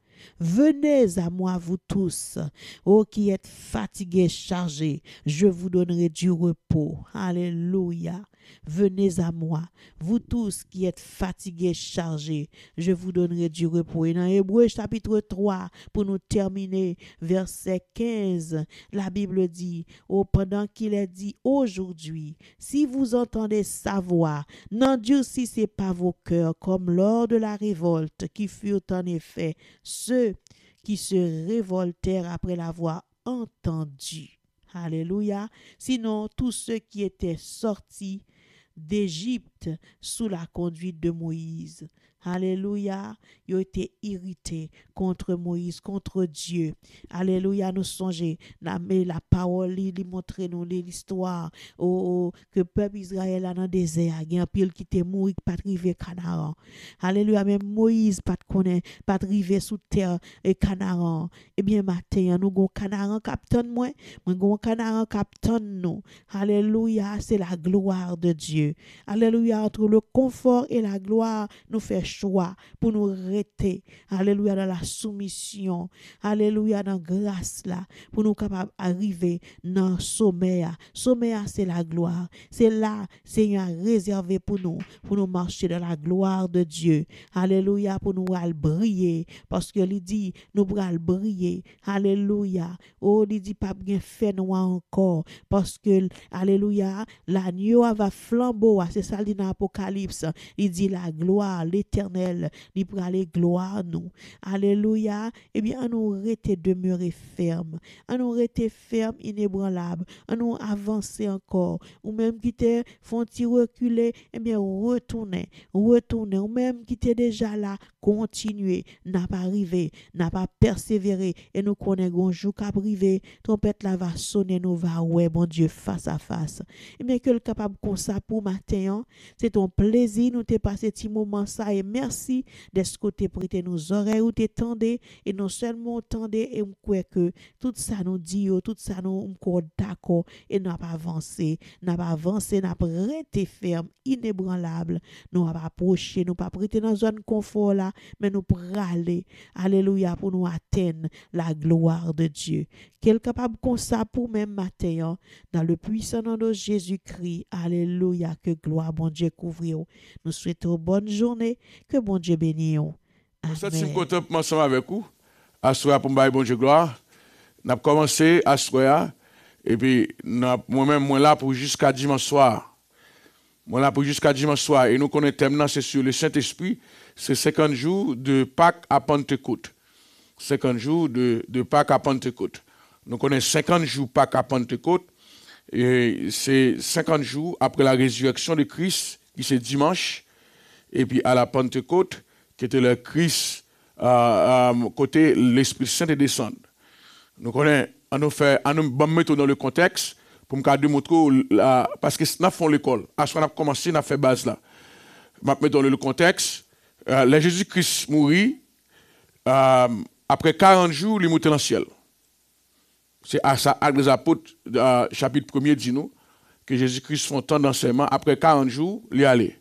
Venez à moi, vous tous, ô qui êtes fatigués, chargés, je vous donnerai du repos. Alléluia. Venez à moi, vous tous qui êtes fatigués, chargés, je vous donnerai du repos. Et dans Hébreux chapitre trois, pour nous terminer, verset quinze, la Bible dit, oh, pendant qu'il est dit aujourd'hui, si vous entendez sa voix, n'endurcissez pas vos cœurs comme lors de la révolte qui furent en effet ceux qui se révoltèrent après l'avoir entendu. Alléluia. Sinon, tous ceux qui étaient sortis d'Égypte sous la conduite de Moïse. Alléluia. Ils ont été irrités contre Moïse, contre Dieu. Alléluia. Nous songeons, la, la parole, il montre nous l'histoire oh, oh, que le peuple Israël a dans le désert. Il y a un pile qui était mort, qui pas arrivé Canaan. Alléluia. Même Moïse pas connaît, pas arrivé sous terre et Canaan. Eh bien, matin, nous avons Canaan captain moi, nous avons Canaan captain nous. Alléluia. C'est la gloire de Dieu. Alléluia. Entre le confort et la gloire, nous faisons choix pour nous rester. Alléluia, dans la soumission. Alléluia, dans la grâce là, pour nous capables d'arriver dans le sommet. Sommet, c'est la gloire. C'est là, Seigneur, réservé pour nous, pour nous marcher dans la gloire de Dieu. Alléluia, pour nous briller. Parce que il dit, nous allons briller. Alléluia. Oh, il dit, pas bien fait nous encore. Parce que, alléluia, l'agneau va flambeau. C'est ça, il dit dans l'Apocalypse. Il dit, la gloire, l'éternel. Il pour aller gloire nous. Alléluia. Eh bien, à nous rester demeurer ferme. À nous rester ferme, inébranlable. À nous avancer encore. Ou même qui te font reculer, eh bien, retourner. Retourner. Ou même qui te déjà là, continuer. N'a pas arrivé. N'a pas persévéré. Et nous connaissons un jour qu'à privé. Trompette là va sonner, nous va, ouais, mon Dieu, face à face. Eh bien, que le capable comme ça pour matin, c'est ton plaisir. Nous t'es passé petit moment ça et merci d'être côté prêter nos oreilles ou t'étendez et non seulement tendez et on croit que tout ça nous dit tout ça nous encore d'accord et n'a pas avancé n'a pas avancé n'a pas resté ferme inébranlable nous pas approcher nous pas prêter dans zone confort là mais nous praler alléluia pour nous atteindre la gloire de Dieu quel capable comme ça pour même matin dans le puissant nom de Jésus-Christ alléluia que gloire bon Dieu couvre nous souhaitons bonne journée. Que bon Dieu bénisse. Amen. Je suis content ensemble avec vous. À soir pour me bon Dieu gloire. N'a commencé à soir et puis moi-même moi là pour jusqu'à dimanche soir. Moi là pour jusqu'à dimanche soir et nous connaissons thème c'est sur le Saint-Esprit, c'est cinquante jours de Pâques à Pentecôte. cinquante jours de de Pâques à Pentecôte. Nous connaissons cinquante jours Pâques à Pentecôte et c'est cinquante jours après la résurrection de Christ qui c'est dimanche. Et puis à la Pentecôte, qui était le Christ, euh, euh, côté l'Esprit Saint est descendu. Nous connaissons, on nous fait, on nous mettre dans le contexte pour me démontrer, la, parce que nous faisons l'école. À ce qu'on a commencé, on a fait base là. Je vais mettre dans le contexte. Euh, le Jésus-Christ mourit, euh, après quarante jours, il est monté dans le ciel. C'est à ça, Actes des Apôtres, euh, chapitre premier, dit nous, que Jésus-Christ fait un temps d'enseignement. Après quarante jours, il est allé.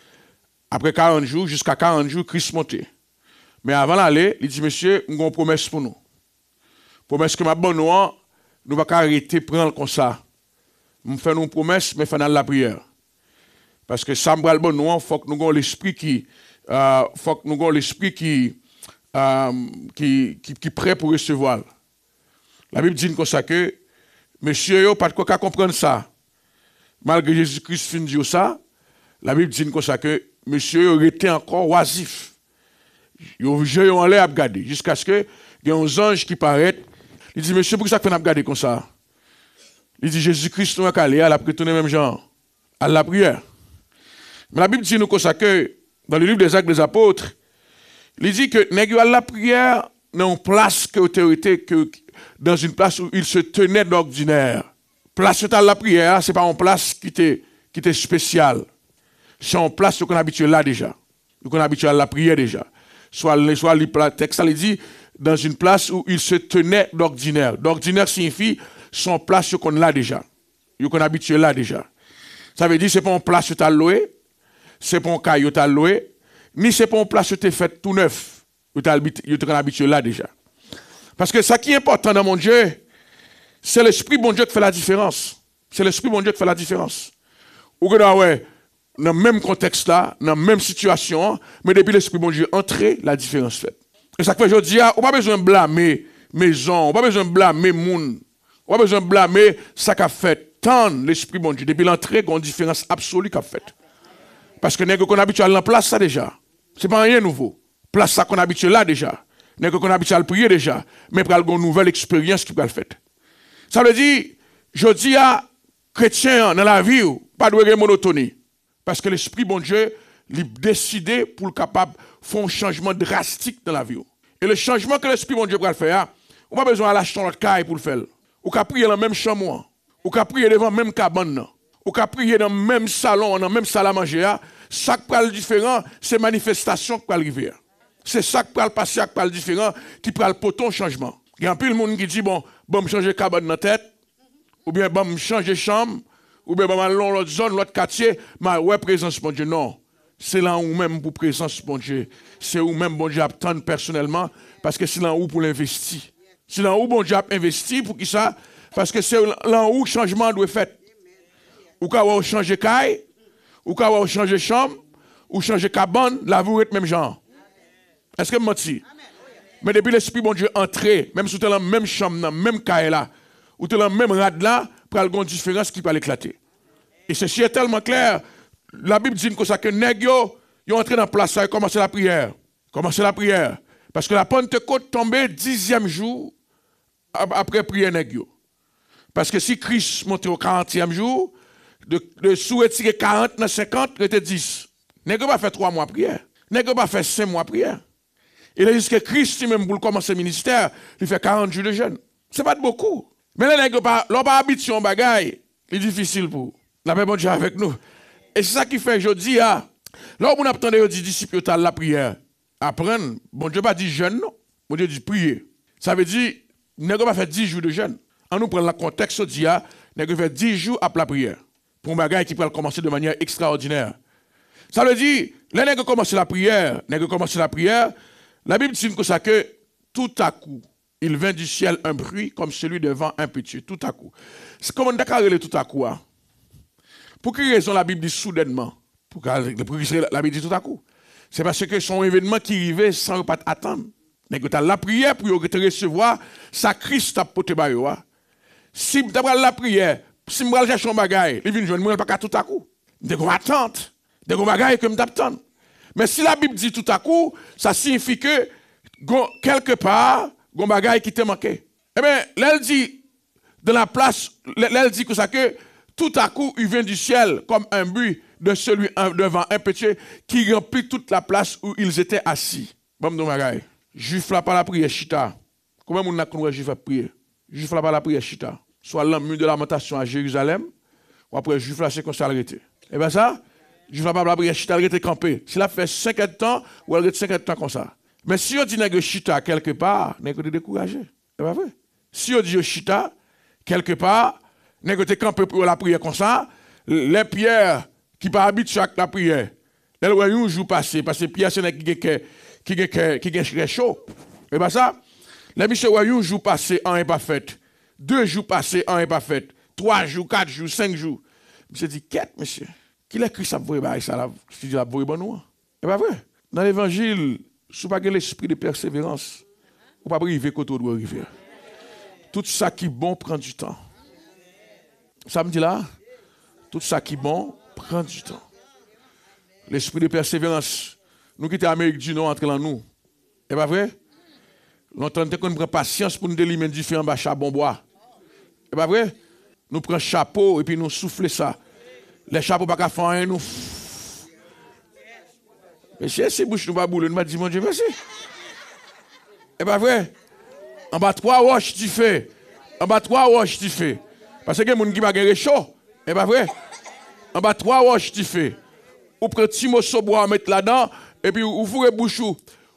Après quarante jours, jusqu'à quarante jours, Christ montait. Mais avant d'aller, il dit, monsieur, nous avons une promesse pour nous. Promesse que ma bonne nous, nous ne pouvons pas arrêter de prendre comme ça. Nous faisons une promesse, mais faisons la prière. Parce que ça me va le bon nous, il faut que nous ayons l'esprit qui, euh, faut que nous ayons l'esprit qui, euh, qui, qui, qui est prêt pour recevoir. La Bible dit comme ça que, monsieur, yo, pas de quoi comprendre ça. Malgré Jésus-Christ fin dit ça, la Bible dit comme ça que, monsieur aurait été encore oisif. Il a en l'air à regarder. Jusqu'à ce que il y ait un ange qui paraît. Il dit, monsieur, pourquoi ça fait regarder comme ça? Il dit, Jésus-Christ nous a calé, elle a retourné même genre à la prière. Mais la Bible dit nous comme ça que, dans le livre des Actes des Apôtres, il dit que nèg à la prière dans une place que autorité que dans une place où il se tenait d'ordinaire. Place à la prière, c'est pas une place qui était qui était spéciale. C'est une place qu'on habitué là déjà. Qu'on habitué à la prière déjà. Soit soit le texte ça dit dans une place où il se tenait d'ordinaire. D'ordinaire signifie son place qu'on l'a déjà. Qu'on habitué là déjà. Ça veut dire c'est pas une place que tu as loué. c'est pour un caillou t'as loué, ni c'est pour une place où t'es fait tout neuf. Où t'es habitué là déjà. Parce que ce qui est important dans mon Dieu, c'est l'esprit bon Dieu qui fait la différence. C'est l'esprit bon Dieu qui fait la différence. Ou que ouais, dans le même contexte là, dans la même situation, mais depuis l'esprit bon Dieu entré, la différence faite. Et ça fait que je dis, on n'a pas besoin de blâmer maison, on n'a pas besoin de blâmer moun, on n'a pas besoin de blâmer ça qu'a fait tant l'esprit bon Dieu. Depuis l'entrée, il y a une différence absolue qu'a fait. Parce que nous qu'on habitué à la place ça déjà. C'est pas rien nouveau. Place ça qu'on habitué là déjà. Nous qu'on habitué à le prier déjà. Mais pour une nouvelle expérience qui peut le faire. Ça veut dire, je dis à chrétien dans la vie, pas de monotonie. Parce que l'esprit bon Dieu, il a décidé pour le capable faire un changement drastique dans la vie. Et le changement que l'esprit bon Dieu peut faire, on n'a pas besoin d'aller acheter notre caille pour le faire. Ou qu'à prier dans le même chambre, ou qu'à prier devant la même cabane, ou qu'à prier dans le même salon, dans le même salle à manger. Ça qui parle différent, c'est manifestation qui peut arriver. C'est ça qui peut passer, qui parle différent, qui peut le poton changement. Il y a un peu de monde qui dit, bon, bon, me changer cabane dans la tête, ou bien bon, me changer chambre, ou bien bon, allons l'autre zone, l'autre quartier, mais ouais, présence, bon Dieu, non. C'est là où même pour présence, bon Dieu. C'est où même, bon Dieu, attendre personnellement, parce que c'est là où pour l'investir. C'est là où, bon Dieu, investi pour qui ça? Parce que c'est là où le changement doit être fait. Ou quand on change de caille, ou quand on change de chambre, ou changer de cabane, la vie est même genre. Est-ce que je me dis? Mais depuis l'esprit, bon Dieu, entré, même si tu es dans la même chambre, dans la même caille là, ou tu es dans la même rade là, pour avoir une différence qui peut l'éclater. Et ceci est tellement clair. La Bible dit que ça que nèg yo, yo entré dans la place, ça a commencé la prière. Commencé la prière. Parce que la Pentecôte tombait dixième jour après prière nèg yo. Parce que si Christ montait au quarantième jour, de, de sous-retirer quarante dans cinquante, il était dix. Nèg yo pas fait trois mois prière. Nèg yo pas fait cinq mois prière. Il a dit que Christ, même pour commencer le ministère, il fait quarante jours de jeûne. C'est pas de beaucoup. Mais là, nèg yo pas, l'on pas habitué en bagaille, c'est difficile pour. La paix bon Dieu avec nous. Et c'est ça qui fait, je dis, ah, là où on attendait, on dit disciples, la prière. Apprendre, bon Dieu pas dit jeûne, non. Bon Dieu dit prier. Ça veut dire, nous n'avons pas fait dix jours de jeûne. En nous prenant le contexte, on dit, ah, nous avons fait dix jours après la prière. Pour un bagage qui peut commencer de manière extraordinaire. Ça veut dire, là, nous avons commencé la prière, nous avons commencé la prière, la Bible dit que ça que tout à coup, il vint du ciel un bruit comme celui de vent impétueux, tout à coup. C'est comme on a tout à coup, hein? Pour quelle raison la Bible dit soudainement? Pour que la Bible dit tout à coup. C'est parce que son événement qui arrivait sans pas attendre. Mais que tu as la prière pour te recevoir, ça Christ t'a porté bayo. Si tu as la prière, si tu as cherché un bagage, il vient joindre pas tout à coup. Tu as attente, tu as bagage que tu attends. Mais si la Bible dit tout à coup, ça signifie que quelque part, il y a un bagage qui t'a manqué. Eh bien, là, elle dit, dans la place, là, elle dit que ça que tout à coup, il vient du ciel comme un but de celui devant un péché qui remplit toute la place où ils étaient assis. Bon, mon bagay. Juif là par la prière chita. Comment on a connu juif à prier? Juif là par la prière chita. Soit l'emmur de lamentation à Jérusalem, ou après juif là c'est comme ça arrêté. Et bien ça, juif là par la prière chita, il était campé. S'il a fait cinquante temps, ou elle a cinquante temps comme ça. Mais si on dit que chita quelque part, n'est-ce que découragé? C'est pas vrai. Si on dit chita quelque part, n'est-ce que campé pour la prière comme ça, les pierres qui pas habitué à la prière. Les un jour passé, parce que Pierre c'est qui qui qui qui chaud. Et bien ça, les monsieur un jour passé en est pas fait. Deux jours passés en est pas fait. Trois jours, quatre jours, cinq jours. Monsieur dit quête monsieur. Qui l'a écrit ça pour ça là, je dis la pour bon nous. C'est pas vrai. Dans l'évangile, si pas l'esprit de persévérance, ou pas arriver côté doit arriver. Tout ça qui est bon prend du temps. Ça me dit là, tout ça qui est bon prend du temps. L'esprit de persévérance, nous qui sommes en Amérique du Nord, entre dans nous. C'est pas vrai? Longtemps qu'on prend patience pour nous éliminer différents bachas bon bois. C'est pas vrai? Nous prenons chapeau et puis nous soufflons ça. Les chapeaux pas qu'à faire un, nous. Mais si c'est bouche nous va bouler, nous m'a dit mon Dieu merci. C'est pas vrai? En bas trois roches tu fais. En bas trois roches tu fais. Parce que les gens qui va gagner chaud. C'est pas vrai? En bas trois roches tu fais. Ou prend petit morceau bois mettre là-dedans et puis ou fourre bouchou.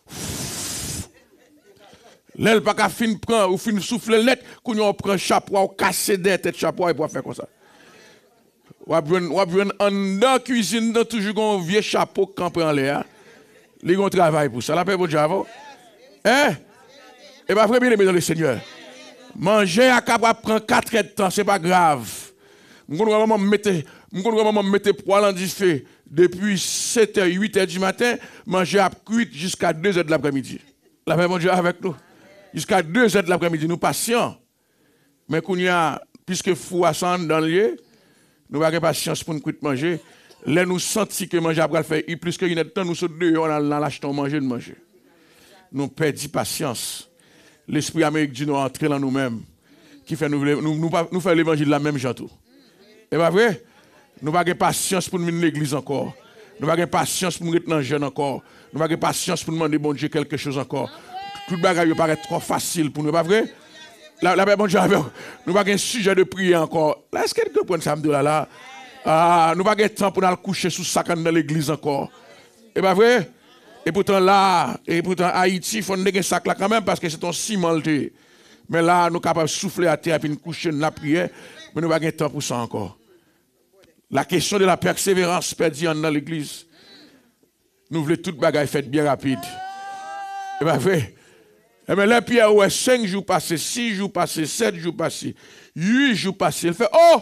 L'aile pas qu'à fin prend ou fin souffler net qu'on on prend chapeau ou casser des tête chapeau et pour faire comme ça. Ou a besoin en dans cuisine dans toujours un vieux chapeau campé en l'air. Les gens travaillent pour ça. La paix bon Dieu avant. Hein? Et pas vrai bien aimé dans le Seigneur. Manger à capable prendre quatre heures de temps, c'est pas grave. M'gon maman mettre m'gon maman mettre poêle en disfait depuis sept heures huit heures du matin, manger à cuire jusqu'à deux heures de l'après-midi. La paix bon Dieu avec nous. Jusqu'à deux heures de l'après-midi nous patients. Mais qu'on y a puisque fou ascend dans le lieu, nous avons patience pour nous quitter manger. Là, nous sentons que manger après le faire, plus que une heure de temps, nous sommes dehors dans l'acheter manger de manger. Nous perdons patience. L'esprit américain du nous entrer dans nous-mêmes, qui fait nous, nous, nous, nous faire l'évangile de la même chanteau. Et pas vrai? Nous n'avons pas patience pour nous venir à l'église encore. Nous n'avons pas patience pour nous être dans le jeune encore. Nous n'avons pas patience pour nous demander bon Dieu quelque chose encore. Tout le bagage paraît trop facile pour nous, pas vrai? La, la bon Dieu, nous n'avons pas un sujet de prière encore. Là, est-ce que quelqu'un prend ça là là? Ah, nous n'avons pas de temps pour nous coucher sous sac dans l'église encore. Et pas vrai? Et pourtant là, et pourtant Haïti, il faut nous un sac là quand même parce que c'est un ciment. Mais là, nous sommes capables de souffler à terre et nous coucher dans la prière, mais nous n'avons pas de temps pour ça encore. La question de la persévérance perdue dans l'église. Nous voulons toute bagaille faite bien rapide. Et pas vrai? Et bien là, Pierre, ouais, cinq jours passés, six jours passés, sept jours passés, huit jours passés. Il fait, oh!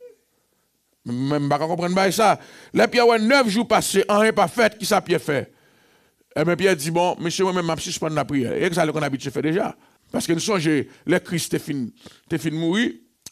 Même pas comprendre ça. Là, Pierre, ouais, neuf jours passés, rien pas fait, qui ça Pierre fait? Et bien Pierre dit, bon, monsieur, moi-même, je suspends la prière. Et ça, qu'on a habitué faire déjà. Parce que nous sommes, le Christ est fini, est fini mourir.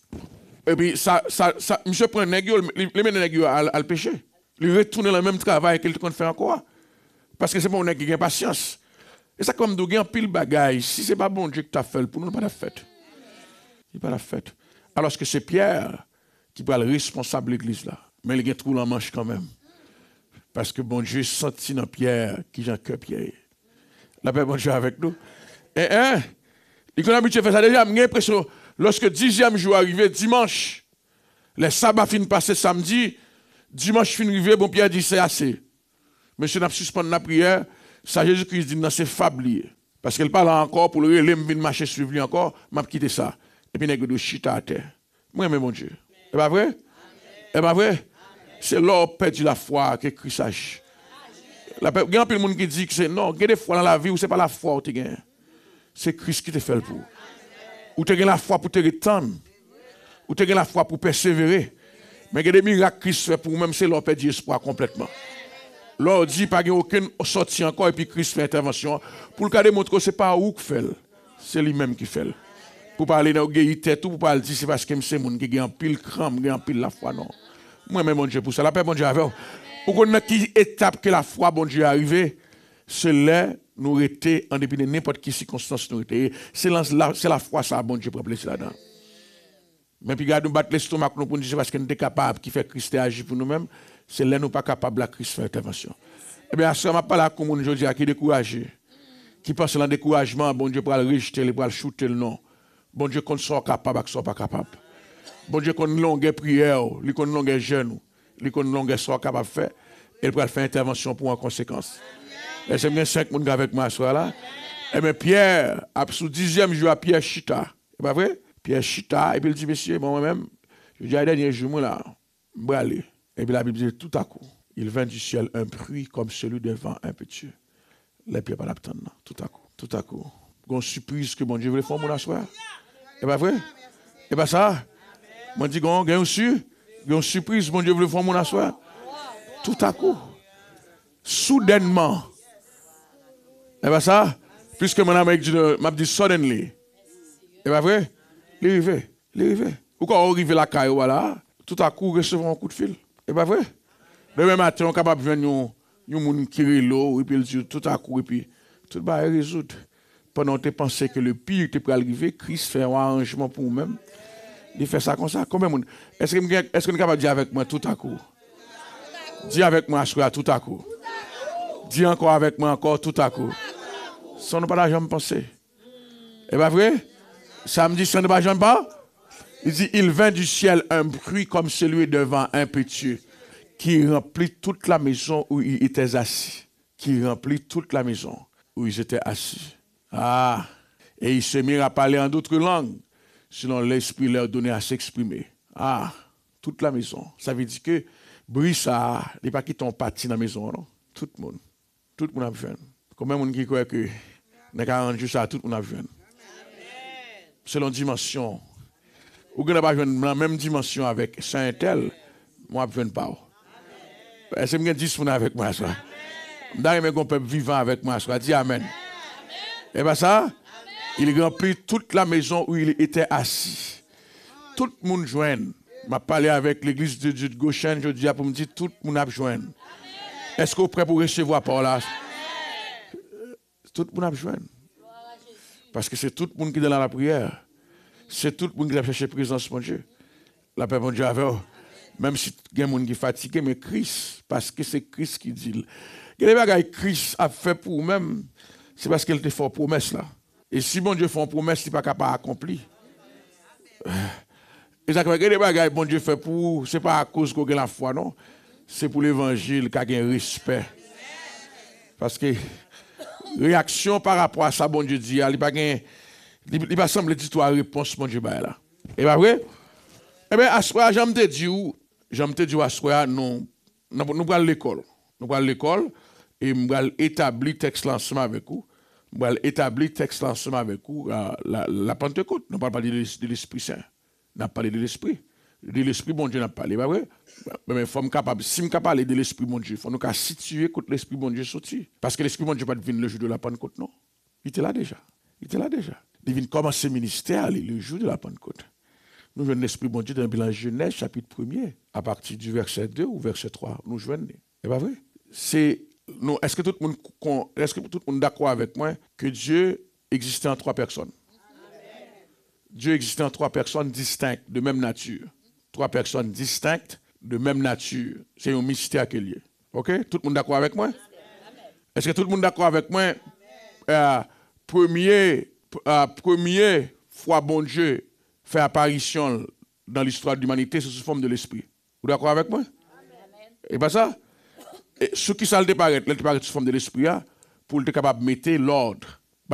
Et puis, ça, ça, ça, monsieur prend un nègre, il met un nègre à le péché. Il retourne dans le même travail qu'il compte faire encore. Parce que c'est bon, nègre qui a patience. Et ça, comme nous avons pile bagaille, si ce n'est pas bon Dieu que tu as fait, pour nous, pas la fête. Il pas la fête. Alors que c'est Pierre qui est le responsable de l'église là. Mais il y a trop en manche quand même. Parce que bon Dieu senti dans Pierre qui j'ai un cœur Pierre. La paix bon Dieu avec nous. Et hein, il a habitué à faire ça déjà. J'ai l'impression, lorsque dixième jour arrivé, dimanche, les sabbats finissent passer samedi, dimanche fin arrivé, bon Pierre dit c'est assez. Monsieur n'a pas suspendu la prière. Ça, Jésus-Christ dit, non, c'est fable. Parce qu'elle parle encore pour le relais, je vais marcher suivre lui encore, je vais quitter ça. Et puis, je vais chita à terre. Moi, mais mon Dieu. C'est pas vrai? C'est pas vrai? C'est là où perdu la foi que Christ sache. Il y a un peu de monde qui dit que c'est non, il y a des fois dans la vie où ce n'est pas la foi que tu gagnes. C'est Christ qui te fait le pour. Ou tu as la foi pour te retendre. Ou tu as la foi pour persévérer. Mais il y a des miracles que Christ fait pour nous, même c'est là où perdu l'espoir complètement. Là, dit pas qu'il n'y a aucune sortie encore et puis Christ fait intervention. Pour le cas démontrer que ce n'est pas où qui fait, c'est lui-même qui fait. Pour parler de la tête, pour parler de c'est parce que c'est mon qui a un pile cram, qui a un pile la foi, non. Moi-même, mon Dieu, pour ça, la paix, mon Dieu, avec vous. Pour qu'on ait qui étape que la foi, bon Dieu, est arrivée, c'est là, nous étions, en dépit de n'importe quelle circonstance, nous étions. C'est la, la foi, ça, bon Dieu, pour placer là-dedans. Mais puis, nous battre l'estomac pour nous dire c'est parce que nous sommes capables, qui fait Christ agir pour nous-mêmes. C'est là nous pas capables de Christ faire intervention. Eh bien, ça m'a pas la commune aujourd'hui qui est découragé, qui pense dans le découragement, bon Dieu pour le rejeter, pour le shooter le nom. Bon Dieu qu'on soit capable, qu'on soit pas capable. Bon Dieu qu'on longue prière, lui qu'on longue jeûne, lui qu'on longue soit capable de faire, et pour faire intervention pour en conséquence. Et c'est bien cinq personnes avec moi ce soir là. Eh bien, Pierre, sous dixième jour à Pierre Chita. C'est pas vrai? Pierre Chita, et puis il dit, monsieur, moi-même, je dis, à dernier jour, là, je vais aller. Et puis la Bible dit, tout à coup, il vint du ciel un bruit comme celui d'un vent impétueux. Les pieds pas l'attendre, tout à coup, tout à coup. Une surprise que mon Dieu voulait faire mon assoir. Et pas vrai? Et pas ça? Moi, je dis, une surprise, mon Dieu voulait faire mon assoir. Tout à coup. Soudainement. Et pas ça? Puisque mon Amérique m'a dit suddenly. Et pas vrai? Il est arrivé. Il est arrivé. Ou quand on arrive à la caille, voilà, tout à coup, recevons un coup de fil. Et pas vrai? Demain matin, on est capable de venir un monde qui est l'eau, et puis il dit tout à coup, et puis tout va résoudre. Pendant que tu pensais que le pire était pour arriver, Christ fait un arrangement pour nous-mêmes. Il fait ça comme ça. Combien de monde? Est-ce que est-ce qu'on est capable de dire avec moi tout à coup? Dis avec moi, je tout à coup. Dis encore avec moi, encore tout à coup. Ça n'a pas la jambe pensée. Et pas vrai? Samedi, ça n'a pas la jambe pas? Il dit, il vint du ciel un bruit comme celui d'un vent impétueux qui remplit toute la maison où ils étaient assis. Qui remplit toute la maison où ils étaient assis. Ah! Et ils se mirent à parler en d'autres langues, selon l'Esprit leur donnait à s'exprimer. Ah! toute la maison. Ça veut dire que bruit ça, il n'est pas qui ton parti dans la maison, non? Tout le monde. Tout le monde a besoin. Combien de monde qui croit que dans quarante jours, ça, tout le monde a besoin? Selon dimension. Ou qu'on n'a pas besoin dans la même dimension avec Saint-Tel, moi, je ne besoin pas. Est-ce que vous avez dix personnes avec moi, ça? D'ailleurs, qu'on peut vivre avec moi, ça. Dis Amen. Et bien ça, il remplit toute la maison où il était assis. Tout le monde joint. Je parlé avec l'église de Dieu de Goshen, je dis pour me dire tout le monde a besoin. Est-ce que vous êtes prêt pour recevoir par là? Tout le monde a besoin. Parce que c'est tout le monde qui est dans la prière. C'est tout le monde qui a cherché la présence de Dieu. La paix de Dieu avec eux. Même si il y a des gens qui sont fatigués, mais Christ, parce que c'est Christ qui dit. Il y a des choses que Christ a fait pour vous-même, c'est parce qu'il te fait une promesse là. Et si bon Dieu fait une promesse, il n'est pas capable d'accomplir. Exactement. Il y a des choses que bon Dieu fait pour vous, ce n'est pas à cause qu'on a la foi, non. C'est pour l'évangile qu'il y a un respect. Parce que réaction par rapport à ça, bon Dieu dit, il ne va pas sembler dire toi réponse, bon Dieu, là. Et pas vrai? Eh bien, à ce moment-là, j'aime te dire, j'aime te dire à ce moment-là, nous, nous allons l'école. Nous allons l'école et nous allons établir texte lancement avec vous. Nous allons établir texte lancement avec vous, la, la, la Pentecôte. Nous ne parlons pas de l'Esprit Saint. Nous n'avons pas parlé de l'Esprit. De l'Esprit, bon Dieu, n'a pas parlé. Pas vrai? Mais il faut me capable. Si je parler de l'Esprit, bon Dieu, il faut nous situer contre l'Esprit, bon Dieu, sorti. Parce que l'Esprit, bon Dieu, pas venir le jour de la Pentecôte, non. Il était là déjà. Il était là déjà. Il vient commencer le ministère le jour de la Pentecôte. Nous jouons l'Esprit, bon Dieu, dans le bilan Genèse, chapitre premier, à partir du verset deux ou verset trois. Nous jouons. C'est pas vrai? C'est. Non, est-ce que tout le monde, est-ce que tout le monde est d'accord avec moi que Dieu existait en trois personnes? Amen. Dieu existait en trois personnes distinctes, de même nature. Trois personnes distinctes, de même nature. C'est un mystère qu'il y a. OK? Tout le monde est d'accord avec moi? Amen. Est-ce que tout le monde est d'accord avec moi? Euh, premier, euh, premier fois, bon Dieu fait apparition dans l'histoire de l'humanité, c'est sous forme de l'esprit. Vous êtes d'accord avec moi? Amen. Et pas ça? Et ce qui ça le déparaît, le déparaît sous forme de l'esprit, pour être capable de mettre l'ordre